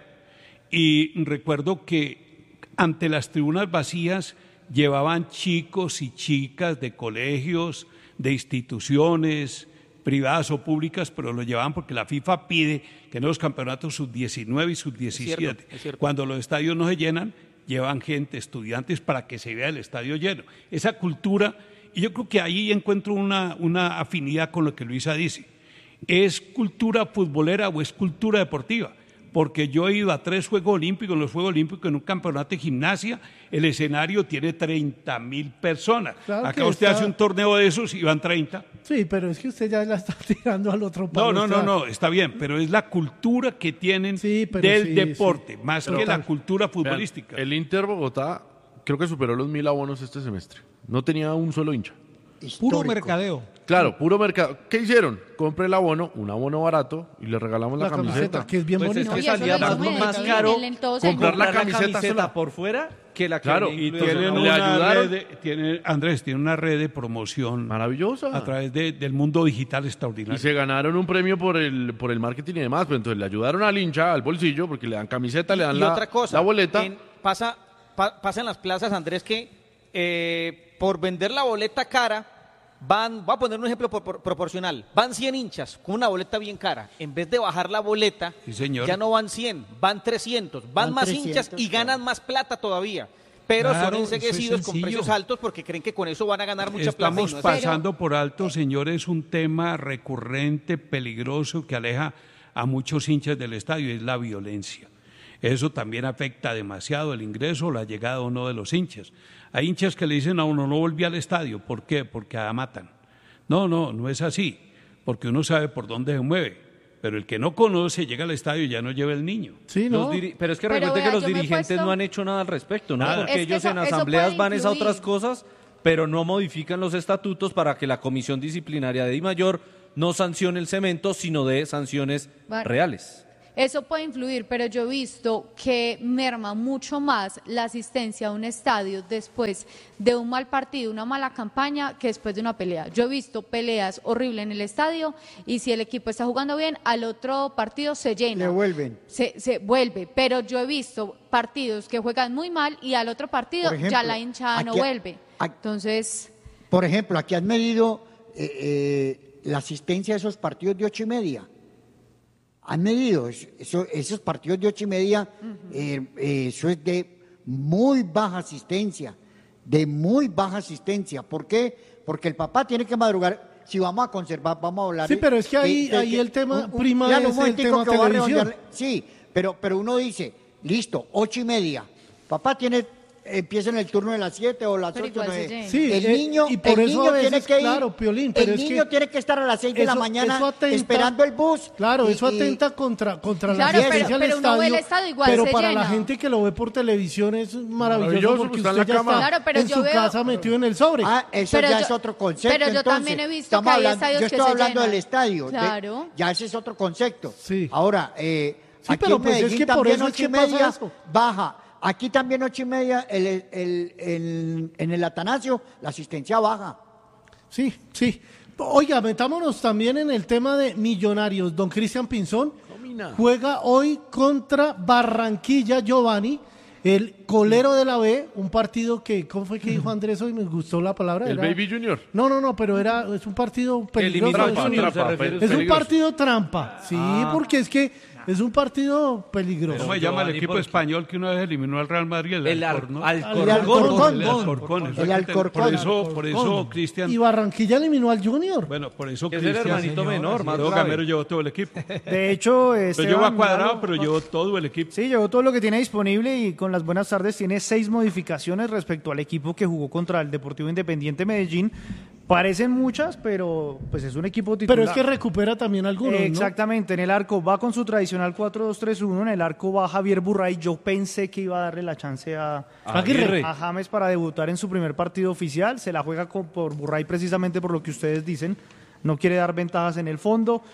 Y recuerdo que ante las tribunas vacías llevaban chicos y chicas de colegios, de instituciones privadas o públicas, pero lo llevaban porque la FIFA pide que en los campeonatos sub diecinueve y sub diecisiete, cierto, es cierto. cuando los estadios no se llenan, llevan gente, estudiantes, para que se vea el estadio lleno. Esa cultura, y yo creo que ahí encuentro una, una afinidad con lo que Luisa dice. ¿Es cultura futbolera o es cultura deportiva? Porque yo he ido a tres Juegos Olímpicos, en los Juegos Olímpicos, en un campeonato de gimnasia, el escenario tiene treinta mil personas. Claro Acá que usted está- hace un torneo de esos y van treinta. Sí, pero es que usted ya la está tirando al otro No, palo. no, no, Esteban. no, está bien, pero es la cultura que tienen pero del sí, deporte, sí. más Pero que la tal. cultura Vean, futbolística. el Inter Bogotá creo que superó los mil abonos este semestre. No tenía un solo hincha. Puro mercadeo. Claro, puro mercado. ¿Qué hicieron? Compré el abono, un abono barato, y le regalamos la, La camiseta, que es bien Pues es bonita. que Y eso salía lo más, hizo más Medellín, caro en el todo comprar la la camiseta, camiseta sola. por fuera que la que Claro, venía Y incluida tienen en la le una ayudaron. red, de- tiene- Andrés, tiene una red de promoción Maravillosa. a través de- del mundo digital extraordinario. Y se ganaron un premio por el, por el marketing y demás. Pero entonces le ayudaron al hincha, al bolsillo, porque le dan camiseta, le dan Y la, otra cosa, la boleta. en- pasa, pa- pasa en las plazas, Andrés, que eh, por vender la boleta cara, van, voy a poner un ejemplo por- por- proporcional, van cien hinchas con una boleta bien cara. En vez de bajar la boleta, Sí, señor. ya no van cien, van trescientos, van, Van más trescientos, hinchas y ganan más plata todavía. Pero Claro, son eso es enseguecidos con sencillo. precios altos porque creen que con eso van a ganar mucha plata. y Estamos no es- pasando por alto, señores, un tema recurrente, peligroso, que aleja a muchos hinchas del estadio, es la violencia. Eso también afecta demasiado el ingreso o la llegada o no de los hinchas. Hay hinchas que le dicen a uno, no volví al estadio. ¿Por qué? Porque ah, matan. No, no, no es así, porque uno sabe por dónde se mueve. Pero el que no conoce, llega al estadio y ya no lleva el niño. Sí, Los ¿no? diri- pero es que Pero recuerde vea, que los yo me he dirigentes puesto- no han hecho nada al respecto, ¿no? Nada. Porque Es que ellos eso- en eso asambleas puede van es a influir. otras cosas, pero no modifican los estatutos para que la comisión disciplinaria de Di Mayor no sancione el cemento, sino de sanciones Vale. reales. Eso puede influir, pero yo he visto que merma mucho más la asistencia a un estadio después de un mal partido, una mala campaña, que después de una pelea. Yo he visto peleas horribles en el estadio y si el equipo está jugando bien, al otro partido se llena. Le vuelven. Se, se vuelve, pero yo he visto partidos que juegan muy mal y al otro partido Por ejemplo, ya la hinchada no aquí- vuelve. aquí- Entonces, Por ejemplo, aquí han medido eh, eh, la asistencia a esos partidos de ocho y media. Han medido eso, esos partidos de ocho y media, eh, eh, eso es de muy baja asistencia, de muy baja asistencia. ¿Por qué? Porque el papá tiene que madrugar. Si vamos a conservar, vamos a hablar. Sí, pero es que ahí, de- de- ahí de- el tema un- un- prima ya, un es el momentico tema que voy a televisión. redondearle. Sí, pero, pero uno dice, listo, ocho y media. Papá tiene, empieza en el turno de las siete o las Pero ocho. igual se nueve. llena. Sí, el eh, niño, y por el eso niño a veces, tiene que ir, claro, Piolín, pero el es niño que tiene que estar a las seis de la eso- mañana eso atenta- esperando el bus. Claro, y- eso y- atenta contra, contra Claro, la asistencia pero- al pero uno ve el estadio. estadio, igual pero se para llena. la gente que lo ve por televisión es maravilloso, Maravilloso, porque está en usted la ya cama. está Claro, pero en yo su veo- casa metido en el sobre. Ah, eso Pero ya yo- es otro concepto. pero yo entonces. también he visto Estamos que hay hablando- estadios yo que estoy se hablando llenan. del estadio. de- Claro. ya ese es otro concepto. Sí. Ahora, eh, Sí, aquí pero en pues es Medellín que por también eso es ocho y que pasa media eso. baja. Aquí también ocho y media el, el, el- el- en el Atanasio la asistencia baja. Sí, sí. Oiga, metámonos también en el tema de Millonarios. Don Cristian Pinzón juega hoy contra Barranquilla Giovanni, el colero de la B, un partido que, ¿cómo fue que dijo Andrés hoy? Me gustó la palabra. El era- Baby Junior. No, no, no, pero era, es un partido peligroso. Eliminó al Es un- Junior, se trampa, refiere pe- Es un peligroso. partido trampa, sí, Ah. porque es que es un partido peligroso. ¿Cómo se llama el Giovanni, equipo ¿por qué? español que una vez eliminó al Real Madrid? El, El Ar- Alcorcón, ¿no? Alcorcón. El Alcorcón. El Alcorcón, El exactamente. Alcorcón. Por eso, por eso, Cristian. Y Barranquilla eliminó al Junior. Bueno, por eso Es el Cristian. hermanito menor, más Todo grave. Gamero llevó todo el equipo. De hecho, Lo Esteban, llevo a cuadrado, Milagro- pero llevó todo el equipo. Sí, llevó todo lo que tiene disponible y con las buenas tardes tiene seis modificaciones respecto al equipo que jugó contra el Deportivo Independiente Medellín. Parecen muchas, pero pues es un equipo titular. Pero es que recupera también algunos, ¿no? Exactamente, en el arco va con su tradicional cuatro dos tres uno, en el arco va Javier Burray. Yo pensé que iba a darle la chance a, Aguirre. a James para debutar en su primer partido oficial. Se la juega con, por Burray precisamente por lo que ustedes dicen. No quiere dar ventajas en el fondo.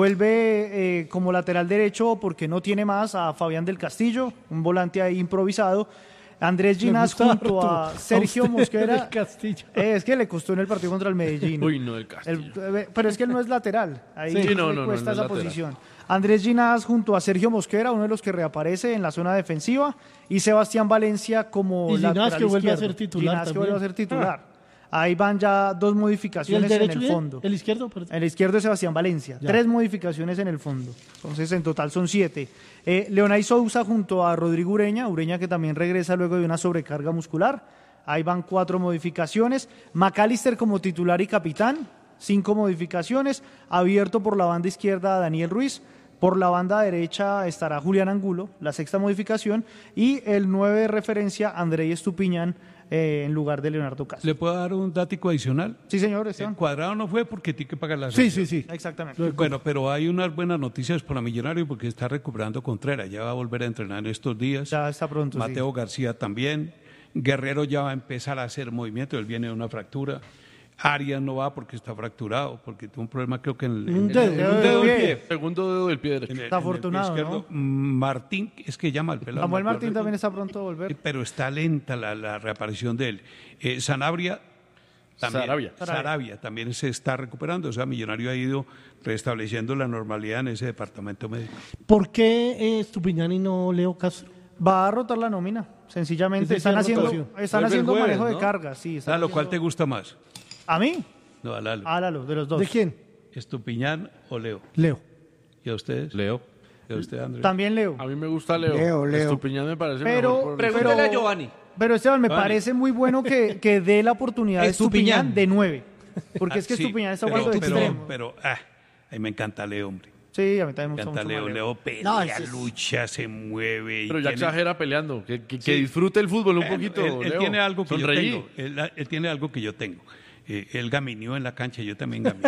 Vuelve eh, como lateral derecho porque no tiene más a Fabián del Castillo, un volante ahí improvisado. Andrés Me Ginás gusta junto harto a a Sergio usted Mosquera. del Castillo. Eh, es que le costó en el partido contra el Medellín. Uy, no, del Castillo. El- eh, pero es que él no es lateral. Ahí Sí, le no, no, no, cuesta no es esa lateral. posición. Andrés Ginás junto a Sergio Mosquera, uno de los que reaparece en la zona defensiva, y Sebastián Valencia como Y Ginás, lateral que vuelve a izquierdo. ser titular Ginás que también. vuelve a ser titular. Ah. Ahí van ya dos ¿Y el modificaciones en derecho el bien? fondo. ¿El izquierdo? Perdón. El izquierdo es Sebastián Valencia. Ya. Tres modificaciones en el fondo. Entonces, en total son siete. Eh, Leonay Sousa junto a Rodrigo Ureña. Ureña que también regresa luego de una sobrecarga muscular. Ahí van cuatro modificaciones. McAllister como titular y capitán. Cinco modificaciones. Abierto por la banda izquierda Daniel Ruiz. Por la banda derecha estará Julián Angulo, la sexta modificación. Y el nueve de referencia, Andrei Estupiñán, eh, en lugar de Leonardo Castro. ¿Le puedo dar un dático adicional? Sí, señor. El Esteban. cuadrado no fue porque tiene que pagar la Sí, sanción. sí, sí. Exactamente. Bueno, pero hay unas buenas noticias para Millonario porque está recuperando Contreras. Ya va a volver a entrenar estos días. Ya está pronto. sí. Mateo García también. Guerrero ya va a empezar a hacer movimiento. Él viene de una fractura. Arias no va porque está fracturado, porque tuvo un problema creo que en el, Un en el- dedo, en un un dedo del del pie. Segundo dedo del pie En derecho. el- Está en el pie afortunado, izquierdo. Martín, es que llama al pelado. Samuel me acuerdo. Martín también está pronto a volver. Pero está lenta la, la reaparición de él. Eh, Sanabria también, Sarabia. Sarabia también se está recuperando. O sea, Millonario ha ido restableciendo la normalidad en ese departamento médico. ¿Por qué eh, Estupiñán y no Leo Castro? Va a rotar la nómina, sencillamente. Ese sí Están es haciendo, rotación. están Vuelve el haciendo jueves, manejo de ¿no? cargas, sí. están ¿A lo cual te haciendo- gusta más? ¿A mí? No, a Lalo. A Lalo, de los dos. ¿De quién? ¿Estupiñán o Leo? Leo. ¿Y a ustedes? Leo. ¿Y a usted, Andrés? También Leo. A mí me gusta Leo. Leo, Leo. Estupiñán me parece Pero- mejor. por- Pregúntele Pero- a Giovanni. Pero Esteban, me Vale. parece muy bueno que, que dé la oportunidad de Estupiñán. Estupiñán de nueve. Porque es que Ah, sí, Estupiñán está pero, jugando de pero, extremo. pero, ah, a mí me encanta Leo, hombre. Sí, a mí también me Me gusta encanta mucho Leo. más Leo pelea, No, ese es- lucha, se mueve. y Pero ya tiene- exagera peleando. Que, que, que Sí. disfrute el fútbol un Él- poquito. Él, él Leo. tiene algo que Sonreí. yo tengo. Él, él tiene algo que yo tengo. Eh, él gamineó en la cancha, yo también gamineé.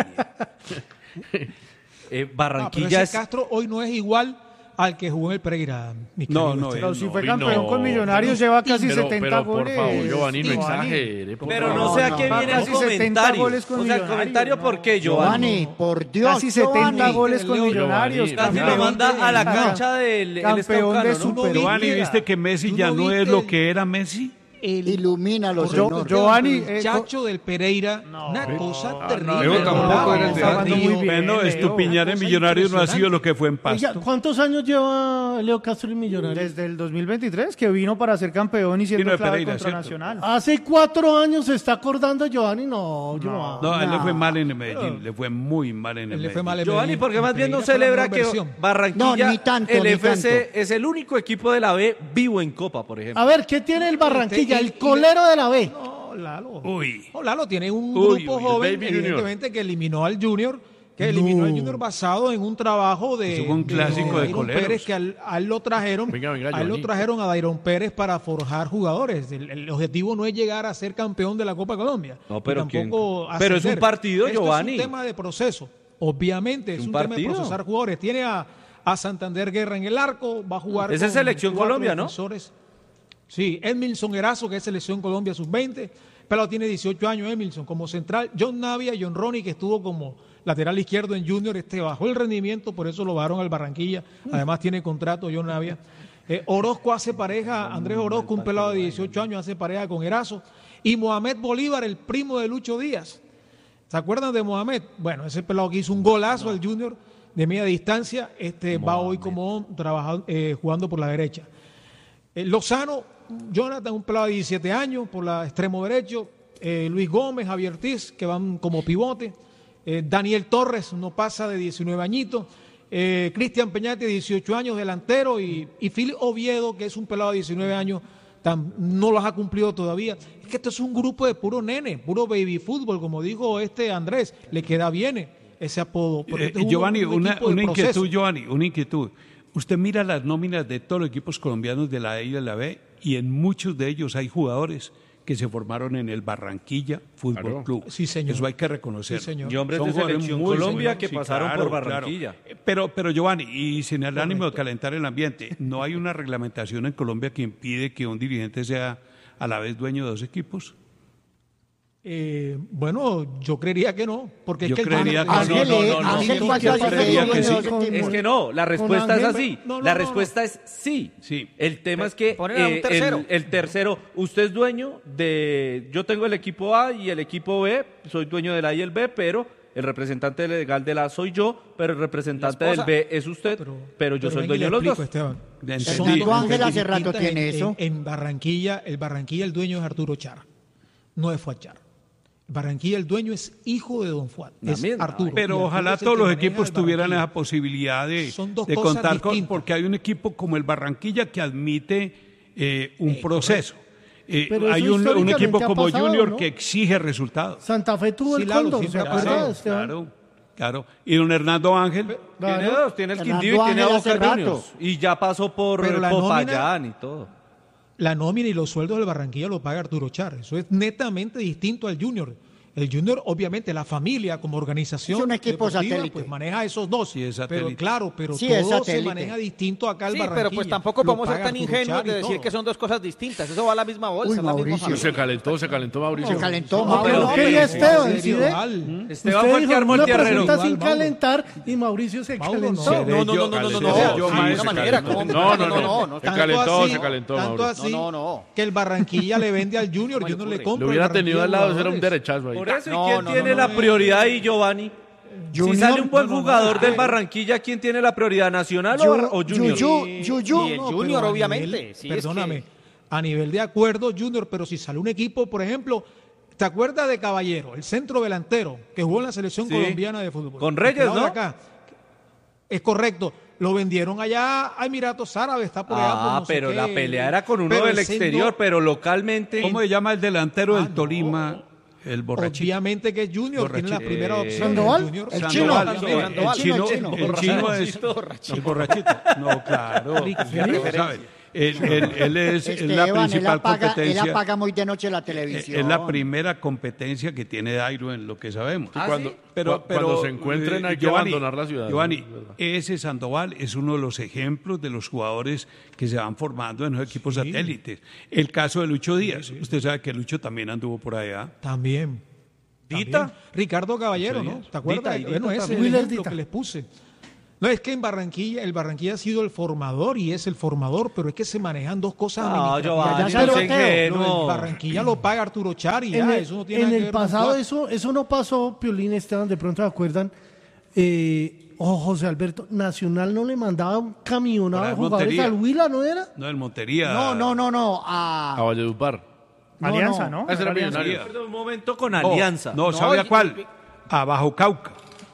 Eh, Ah, Barranquilla pero es... ese Castro hoy no es igual al que jugó en el Pereira. mi No, querido no, Esteban. Pero él si no, fue él campeón no. con Millonarios, lleva casi Pero- setenta pero, por goles. favor, Giovanni, no exagere, por Pero favor. no sé a No, qué no, viene casi el setenta comentario. goles con O sea, el Millonarios, comentario, no. ¿por qué, Giovanni? Giovanni, por Dios, Casi setenta Giovanni. goles con Leo, Millonarios. Giovanni, Casi lo campeón manda de- a la Ajá. cancha del el Campeón de Estaucano, ¿no? Super- Giovanni, ¿viste que Messi ¿Tú ya no no es viste lo el- que era Messi? el Ilumínalos, correcto, señor. Giovanni, el eh, muchacho del Pereira, una cosa Ah, terrible. no, Leo tampoco era el de- Está jugando muy bien, Bueno, Leo, Estupiñán una en cosa Millonarios no ha sido impresionante. lo que fue en Pasto. Oiga, ¿cuántos años lleva Leo Castro en Millonarios? Desde el dos mil veintitrés, que vino para ser campeón y siendo Vino de clave Pereira, contra ¿cierto? Nacional. Hace cuatro años se está acordando Giovanni. No, Giovanni. No, a él le fue mal en el Medellín, le fue muy mal en el Le fue Medellín. mal en Giovanni, Medellín. porque más bien no Pereira fue la celebra mejor que versión. Barranquilla, No, ni tanto, el ni F C tanto. es el único equipo de la B vivo en Copa, por ejemplo. A ver, ¿qué tiene el Barranquilla? Y- El y- colero de la B. No, Lalo. Uy. No, Lalo tiene un Uy, grupo uy, el joven, Baby Junior. evidentemente, que eliminó al Junior, que eliminó al Junior basado en un trabajo de, Eso fue un clásico de Dairon coleros. Pérez, que al- a él lo trajeron, Venga, venga, a él lo Giovanni. trajeron a Dairon Pérez para forjar jugadores. El, el objetivo no es llegar a ser campeón de la Copa Colombia. No, pero ni tampoco ¿quién? Pero es un ascender. partido, Esto Giovanni. Es un tema de proceso. Obviamente es ¿Un un, tema de partido? procesar jugadores. Tiene a, a Santander Guerra en el arco, va a jugar Esa es con Selección cuatro Colombia, ¿no? defensores. Sí, Edmilson Erazo, que es Selección Colombia sub veinte, pero tiene dieciocho años Edmilson como central. John Navia, John Ronnie, que estuvo como lateral izquierdo en Junior, este bajó el rendimiento, por eso lo bajaron al Barranquilla. Además tiene contrato John Navia. Eh, Orozco hace pareja, Andrés Orozco, un pelado de dieciocho años, hace pareja con Erazo. Y Mohamed Bolívar, el primo de Lucho Díaz. ¿Se acuerdan de Mohamed? Bueno, ese pelado que hizo un golazo al Junior de media distancia, este va hoy como trabajando, eh, jugando por la derecha. Eh, Lozano, Jonathan, un pelado de diecisiete años, por la extremo derecho. Eh, Luis Gómez, Javier Ortiz, que van como pivote. Eh, Daniel Torres, no pasa de diecinueve añitos. Eh, Cristian Peñate, dieciocho años, delantero. Y, y Phil Oviedo, que es un pelado de diecinueve años, tam- no los ha cumplido todavía. Es que esto es un grupo de puro nene, puro baby fútbol, como dijo este Andrés. Le queda bien ese apodo. porque Eh, este es un- Giovanni, un una, equipo de una proceso. inquietud, Giovanni, una inquietud. Usted mira las nóminas de todos los equipos colombianos de la A y de la B y en muchos de ellos hay jugadores que se formaron en el Barranquilla Fútbol Claro. Club. Sí, señor. Eso hay que reconocer. Sí, señor. Y hombres Son de jugadores Selección muy Colombia buenos. que Sí, pasaron claro, por claro. Barranquilla. Pero, pero Giovanni, y sin el ánimo de calentar el ambiente, ¿no hay una reglamentación en Colombia que impide que un dirigente sea a la vez dueño de dos equipos? Eh, bueno, yo creería que no, porque Yo es que el creería Junior- que no, Ángel, no, eh, no, no. Ángel, Yo ¿cuántas veces creería fue que sí. dueño de dos Es equipos? que no, la respuesta Ángel, es así. no, no, la no, respuesta es sí. Sí. El tema es que Poner a un eh, tercero. El, el tercero, usted es dueño de, yo tengo el equipo A y el equipo B, soy dueño del A y el B, pero el representante legal del A soy yo, pero el representante La del esposa. B es usted, pero, yo soy venga y dueño de le los explico, dos. Esteban. Entendí. Son Fernando dos Ángel hace rato distintas tiene en- eso. En, en Barranquilla, el Barranquilla el dueño es Arturo Char, no es Fuad Char. Barranquilla el dueño es hijo de Don Fuad, es También, Arturo. Y Pero Arturo ojalá es el todos que los maneja equipos el tuvieran Barranquilla. esa posibilidad de, Son dos de cosas contar con, distintas. porque hay un equipo como el Barranquilla que admite eh, un proceso. Eh, Pero hay eso un, un históricamente equipo ha como pasado, Junior ¿no? que exige resultados. Santa Fe tuvo Sí, el Lalo, Cóndor, sí, ¿se claro, acuerda, Esteban? Claro, claro. Y don Hernando Ángel, Tiene Claro. dos, tiene el Fernando Quindío y tiene a Ángel hace Boca rato. Juniors. Y ya pasó por Pero eh, la Popayán y todo. La nómina y los sueldos del Barranquilla lo paga Arturo Char. Eso es netamente distinto al Junior. El Junior, obviamente, la familia como organización Es un equipo deportiva, satélite. pues maneja esos dos. Sí, es pero satélite. claro, pero Sí, es todo se satélite. maneja distinto acá al Sí, Barranquilla. pero pues tampoco Lo podemos ser paga tan Arturo ingenuos Char de y decir todo. que son dos cosas distintas. Eso va a la misma bolsa, Uy, es la misma Mauricio. familia. Se calentó, se calentó Mauricio. Se calentó, No, pero Mauro. ¿qué pero- Esteban? en ¿Sí serio, ve? Val. Esteban Usted fue el dijo, que armó el una tierrero. pregunta sin Mauro. calentar y Mauricio se Mauro, calentó. no. No, no, no, no, no, no, no, Yo, no, yo, de Mauro, ninguna se manera. calentó. ¿cómo? No, no, no, no. no, Se Tanto calentó, así- se calentó, tanto Mauro. así No, no, no. que el Barranquilla le vende al Junior, ¿Cómo le Junior le ocurre? compra. Lo hubiera el Barranquilla tenido al lado, jugadores. era un derechazo ahí. Por eso, ¿y No, quién no, tiene no, la no, prioridad ahí, Giovanni? Si Junior, sale un buen no, no, jugador no, del no. Barranquilla, ¿quién tiene la prioridad? ¿Nacional o, Yu- Bar- o Junior? Yuyu, Y- Yuyu. y el No, Junior, pero a obviamente. nivel- Sí, es perdóname, que- a nivel de acuerdo, Junior, pero si sale un equipo, por ejemplo, ¿te acuerdas de Caballero, el centro delantero, que jugó en la selección Sí. colombiana de fútbol? Con El Reyes, pelado de ¿no? acá. Es correcto. Lo vendieron allá a Emiratos Árabes, está por allá. por Ah, no sé pero qué. la pelea era con uno Pero del ese exterior, no- pero localmente... ¿cómo se llama el delantero Ah, del no. Tolima? El borrachito. Obviamente que es Junior, tiene la Borrachito. primera Eh, opción. ¿Sandoval? Junior. El Sandoval, chino. sí, Sandoval. el chino, El chino. el chino es el borrachito. No, claro. No, ¿sabe? Él, él- él es, es la Esteban, él principal apaga, él competencia. apaga muy de noche la televisión. Es la primera competencia que tiene Dairo en lo que sabemos. Ah, cuando, ¿sí? pero, Cu- pero, cuando se encuentren hay que Giovanni, abandonar la ciudad. Giovanni, Es verdad. ese Sandoval es uno de los ejemplos de los jugadores que se van formando en los equipos satélites. El caso de Lucho Díaz. Usted sabe que Lucho también anduvo por allá. También. ¿Dita? También. Ricardo Caballero, Ocho ¿no? días. ¿Te acuerdas? Dita y Dita Bueno, ese es el también. ejemplo Dita. que les puse. No, es que en Barranquilla, el Barranquilla ha sido el formador y es el formador, pero es que se manejan dos cosas No, administrativas. Giovanni, Ya no se sé lo- qué, lo no. del Barranquilla lo paga Arturo Chari, En ya, el, eso no tiene en nada que el ver con pasado Cuatro. eso, eso no pasó, Piolín, Esteban, de pronto se acuerdan. Eh, oh, José Alberto, Nacional no le mandaba un camionado Para de el jugadores Montería. al Huila, ¿no era? No, el Montería. No, no, no, no. A A Valledupar. No, Alianza, no. ¿no? Ese era Alianza. Millonario. Perdón, un momento con Oh, Alianza. No, No, ¿sabía y- cuál? A Bajo Cauca.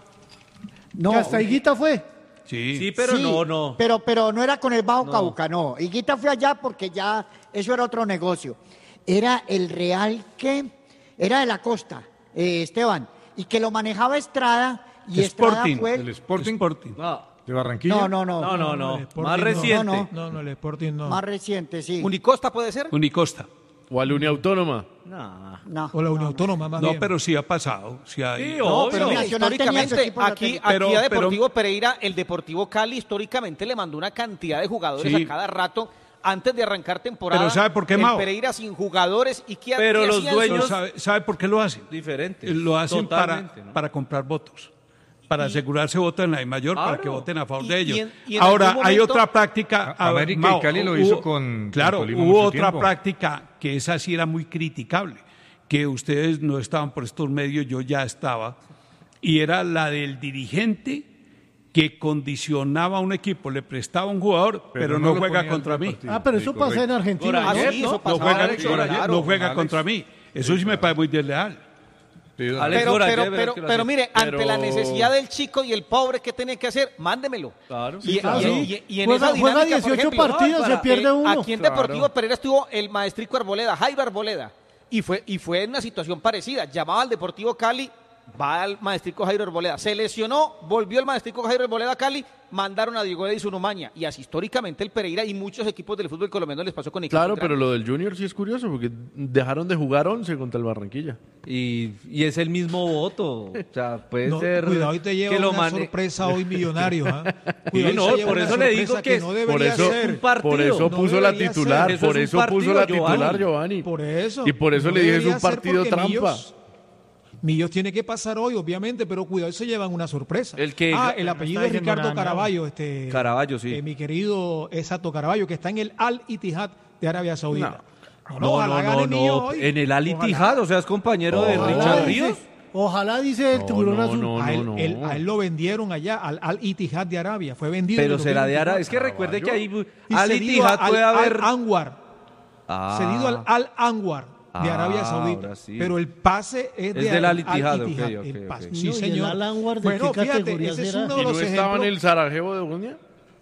no. Que hasta Higuita fue. Sí. Sí, pero Sí, no, no. Pero, pero no era con el Bajo Cauca, no. Higuita fue allá porque ya eso era otro negocio. Era el Real que era de la costa, eh, Esteban, y que lo manejaba Estrada y Estrada Sporting. fue El Sporting Sporting. No, de Barranquilla. No, no, no. no, no. el no. Sporting Más no. reciente. No, No, no, el Sporting no. Más reciente, sí. ¿Unicosta puede ser? Unicosta. O a la Uniautónoma. No. No. O la Unión Autónoma, más No, bien. pero sí ha pasado. Sí hay. Sí, No, obvio. pero mira, Nacional tenía su históricamente, equipo en la aquí, tele. aquí Pero- a pero- Deportivo Pereira, el Deportivo Cali históricamente le mandó una cantidad de jugadores Sí. a cada rato antes de arrancar temporada. Pero ¿sabe por qué, el Mao? Pereira sin jugadores y qué Pero qué los hacían dueños- sus- Pero ¿sabe, sabe por qué lo hacen? Diferente. Eh, Lo hacen para, Totalmente, ¿no? para comprar votos. Para asegurarse votos en la I mayor para Claro. que voten a favor Y- de y ellos. en- y en Ahora, algún hay momento- otra práctica. A- América Mao, y Cali lo hizo con- Claro, con Tolima hubo mucho otra tiempo. práctica que esa sí era muy criticable, que ustedes no estaban por estos medios, yo ya estaba, y era la del dirigente que condicionaba a un equipo, le prestaba un jugador, pero, Pero no, no lo juega ponía contra al mí. partido. Ah, pero Sí, eso pasa en correcto. Argentina. Ah, ¿no? sí, ¿No? eso No pasaba, juega, Alex, no claro. juega Alex. contra mí. Eso sí me parece muy desleal. Sí, Alex Pero, Gora, pero, ya verás pero, que lo pero hace. mire, ante Pero- la necesidad del chico y el pobre, ¿qué tiene que hacer? Mándemelo. Claro. Y, claro. y- y- y en Juega- esa juega dinámica, por dieciocho ejemplo, partidos, para- se pierde eh, uno. Aquí en Deportivo Pereira estuvo el maestrico Arboleda, Jairo Arboleda, y fue, y fue en una situación parecida. Llamaba al Deportivo Cali, va al maestrico Jairo Arboleda. Se lesionó, volvió el maestrico Jairo Arboleda a Cali, mandaron a Diego Edison Umaña. Y así históricamente el Pereira y muchos equipos del fútbol colombiano les pasó con equipos Claro, pero grandes. lo del Junior sí es curioso porque dejaron de jugar once contra el Barranquilla. Y, y es el mismo voto. O sea, puede No, ser. cuidado y te lleva que lo una mane- sorpresa hoy Millonario. ¿ah? Sí, Cuidado y no, se lleva por una eso le digo sorpresa que no Por debería eso, ser. un partido. por eso No puso la debería titular, ser. Eso por es un eso puso la partido, titular, Giovanni. Giovanni. Por eso. Y por eso No le dije es debería un ser partido porque trampa. Millos, Millos tiene que pasar hoy, obviamente, pero cuidado, se llevan una sorpresa. El que- ah, el apellido está es diciendo Ricardo nada nuevo. Caraballo, este, Caraballo, sí. eh, mi querido Exacto Caraballo, que está en el Al Ittihad de Arabia Saudita. No, No, ojalá no, gane no, Millos no. hoy. En el Al Ojalá. Ittihad, o sea, es compañero de Ojalá, Richard dice- Ríos. Ojalá dice el No, tiburón no, azul. no, a, él, no. él- a él lo vendieron allá, al Al Ittihad de Arabia. Fue vendido. Pero en el será de dos mil Arabia. Es que veinticuatro. recuerde que ahí Y Al cedido Ittihad al- puede haber. Al Anwar. Ah. Cedido al Al Anwar de Ah, Arabia Saudita. ahora sí. Pero el pase es, de Es del Al Al Ittihad, ok, Ittihad, ok, el ok. pase. No, Sí, ¿y el señor. Al Anwar de bueno, qué fíjate, categoría ese es será? uno ¿Y de no los estaba en ejemplos. el Sarajevo de Bosnia?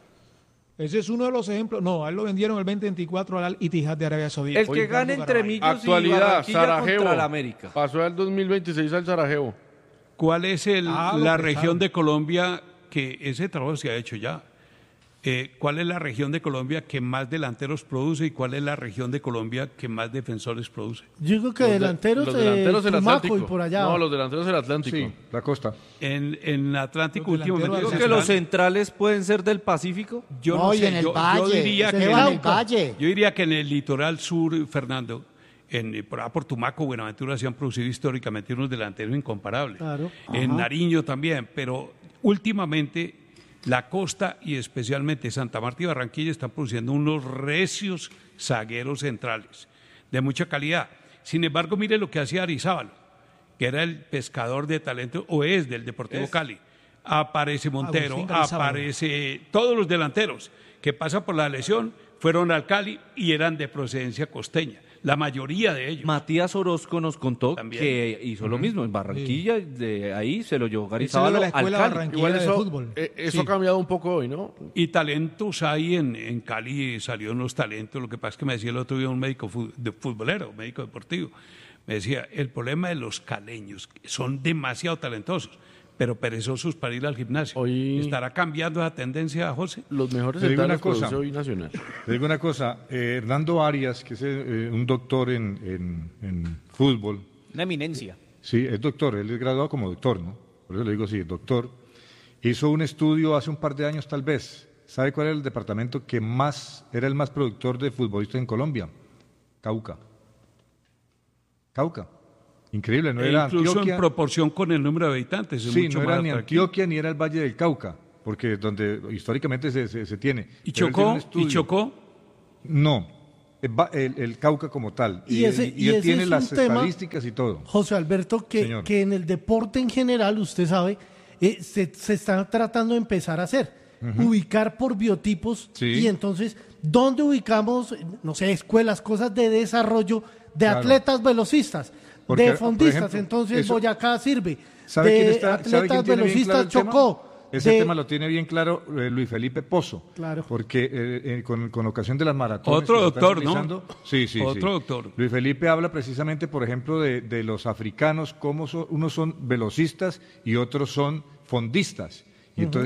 Ese es uno de los ejemplos. No, a él lo vendieron el veinte veinticuatro al Al Ittihad de Arabia Saudita. El que gane entre Millos y Actualidad, Barranquilla Sarajevo. contra el América. Pasó al dos mil veintiséis al Sarajevo. ¿Cuál es el, Ah, lo la prestaron. región de Colombia que ese trabajo se ha hecho ya? Eh, ¿Cuál es la región de Colombia que más delanteros produce y cuál es la región de Colombia que más defensores produce? Yo digo que Los de- delanteros, los eh, delanteros del Tumaco Atlántico. y por allá. No, los delanteros del Atlántico. Sí, la costa. En, en Atlántico Los últimamente delanteros Creo se que los están- centrales pueden ser del Pacífico. yo no, No, y sé, en el yo, yo valle, diría ese que va en el Cauca. valle. yo diría que en el litoral sur, Fernando, en eh, por, allá por Tumaco, Buenaventura se han producido históricamente unos delanteros incomparables. Claro. En Ajá. Nariño también, pero últimamente la costa y especialmente Santa Marta y Barranquilla están produciendo unos recios zagueros centrales de mucha calidad. Sin embargo, mire lo que hacía Arizábal, que era el pescador de talento, o es del Deportivo Cali. Aparece Montero, Agustín Arizábal. aparece todos los delanteros que pasan por la lesión, fueron al Cali y eran de procedencia costeña, la mayoría de ellos. Matías Orozco nos contó También. que hizo lo mismo en Barranquilla, de ahí se lo llevó Gary Ese era de Sábalo la al escuela Cali. Barranquilla Igual de eso, fútbol. eh, eso Sí. ha cambiado un poco hoy, ¿no? Y talentos hay en, en Cali, salieron los talentos. Lo que pasa es que me decía el otro día un médico fu- de futbolero, médico deportivo, me decía, el problema de los caleños, que son demasiado talentosos, pero perezosos para ir al gimnasio. Hoy- ¿Estará cambiando esa tendencia, José? Los mejores Te digo una centrales cosa. produce hoy Nacional. Te digo una cosa, eh, Hernando Arias, que es eh, un doctor en, en- en fútbol, Una eminencia. sí, es doctor, él es graduado como doctor, ¿no? Por eso le digo sí, doctor. Hizo un estudio hace un par de años tal vez. ¿Sabe cuál era el departamento que más, era el más productor de futbolistas en Colombia? Cauca. Cauca. Increíble, no E era incluso Antioquia. en proporción con el número de habitantes. es Sí, mucho no era más ni atractivo. Antioquia ni era el Valle del Cauca. porque donde históricamente se, se, se tiene. ¿Y Pero él tiene Chocó? un estudio. ¿Y Chocó? No, el, el- el Cauca como tal. Y ese- y y él ese tiene es las un tema, estadísticas y todo. José Alberto, que, Señor. que en el deporte en general, usted sabe, eh, se, se está tratando de empezar a hacer. Ujú. Ubicar por biotipos Sí. y entonces, ¿dónde ubicamos, no sé, escuelas, cosas de desarrollo de Claro. atletas velocistas, Porque, de por fondistas? ejemplo, entonces eso- Boyacá sirve. ¿Sabe de quién está, ¿sabe atletas quién tiene bien claro velocistas el tema? Chocó. Ese de- tema lo tiene bien claro eh, Luis Felipe Pozo. Claro. Porque eh, eh, con, con ocasión de las maratones. Otro que se están doctor, ¿no? realizando- Sí, sí, Otro sí. doctor. Luis Felipe habla precisamente, por ejemplo, de, de los africanos, cómo son, unos son velocistas y otros son fondistas. Y Ujú. entonces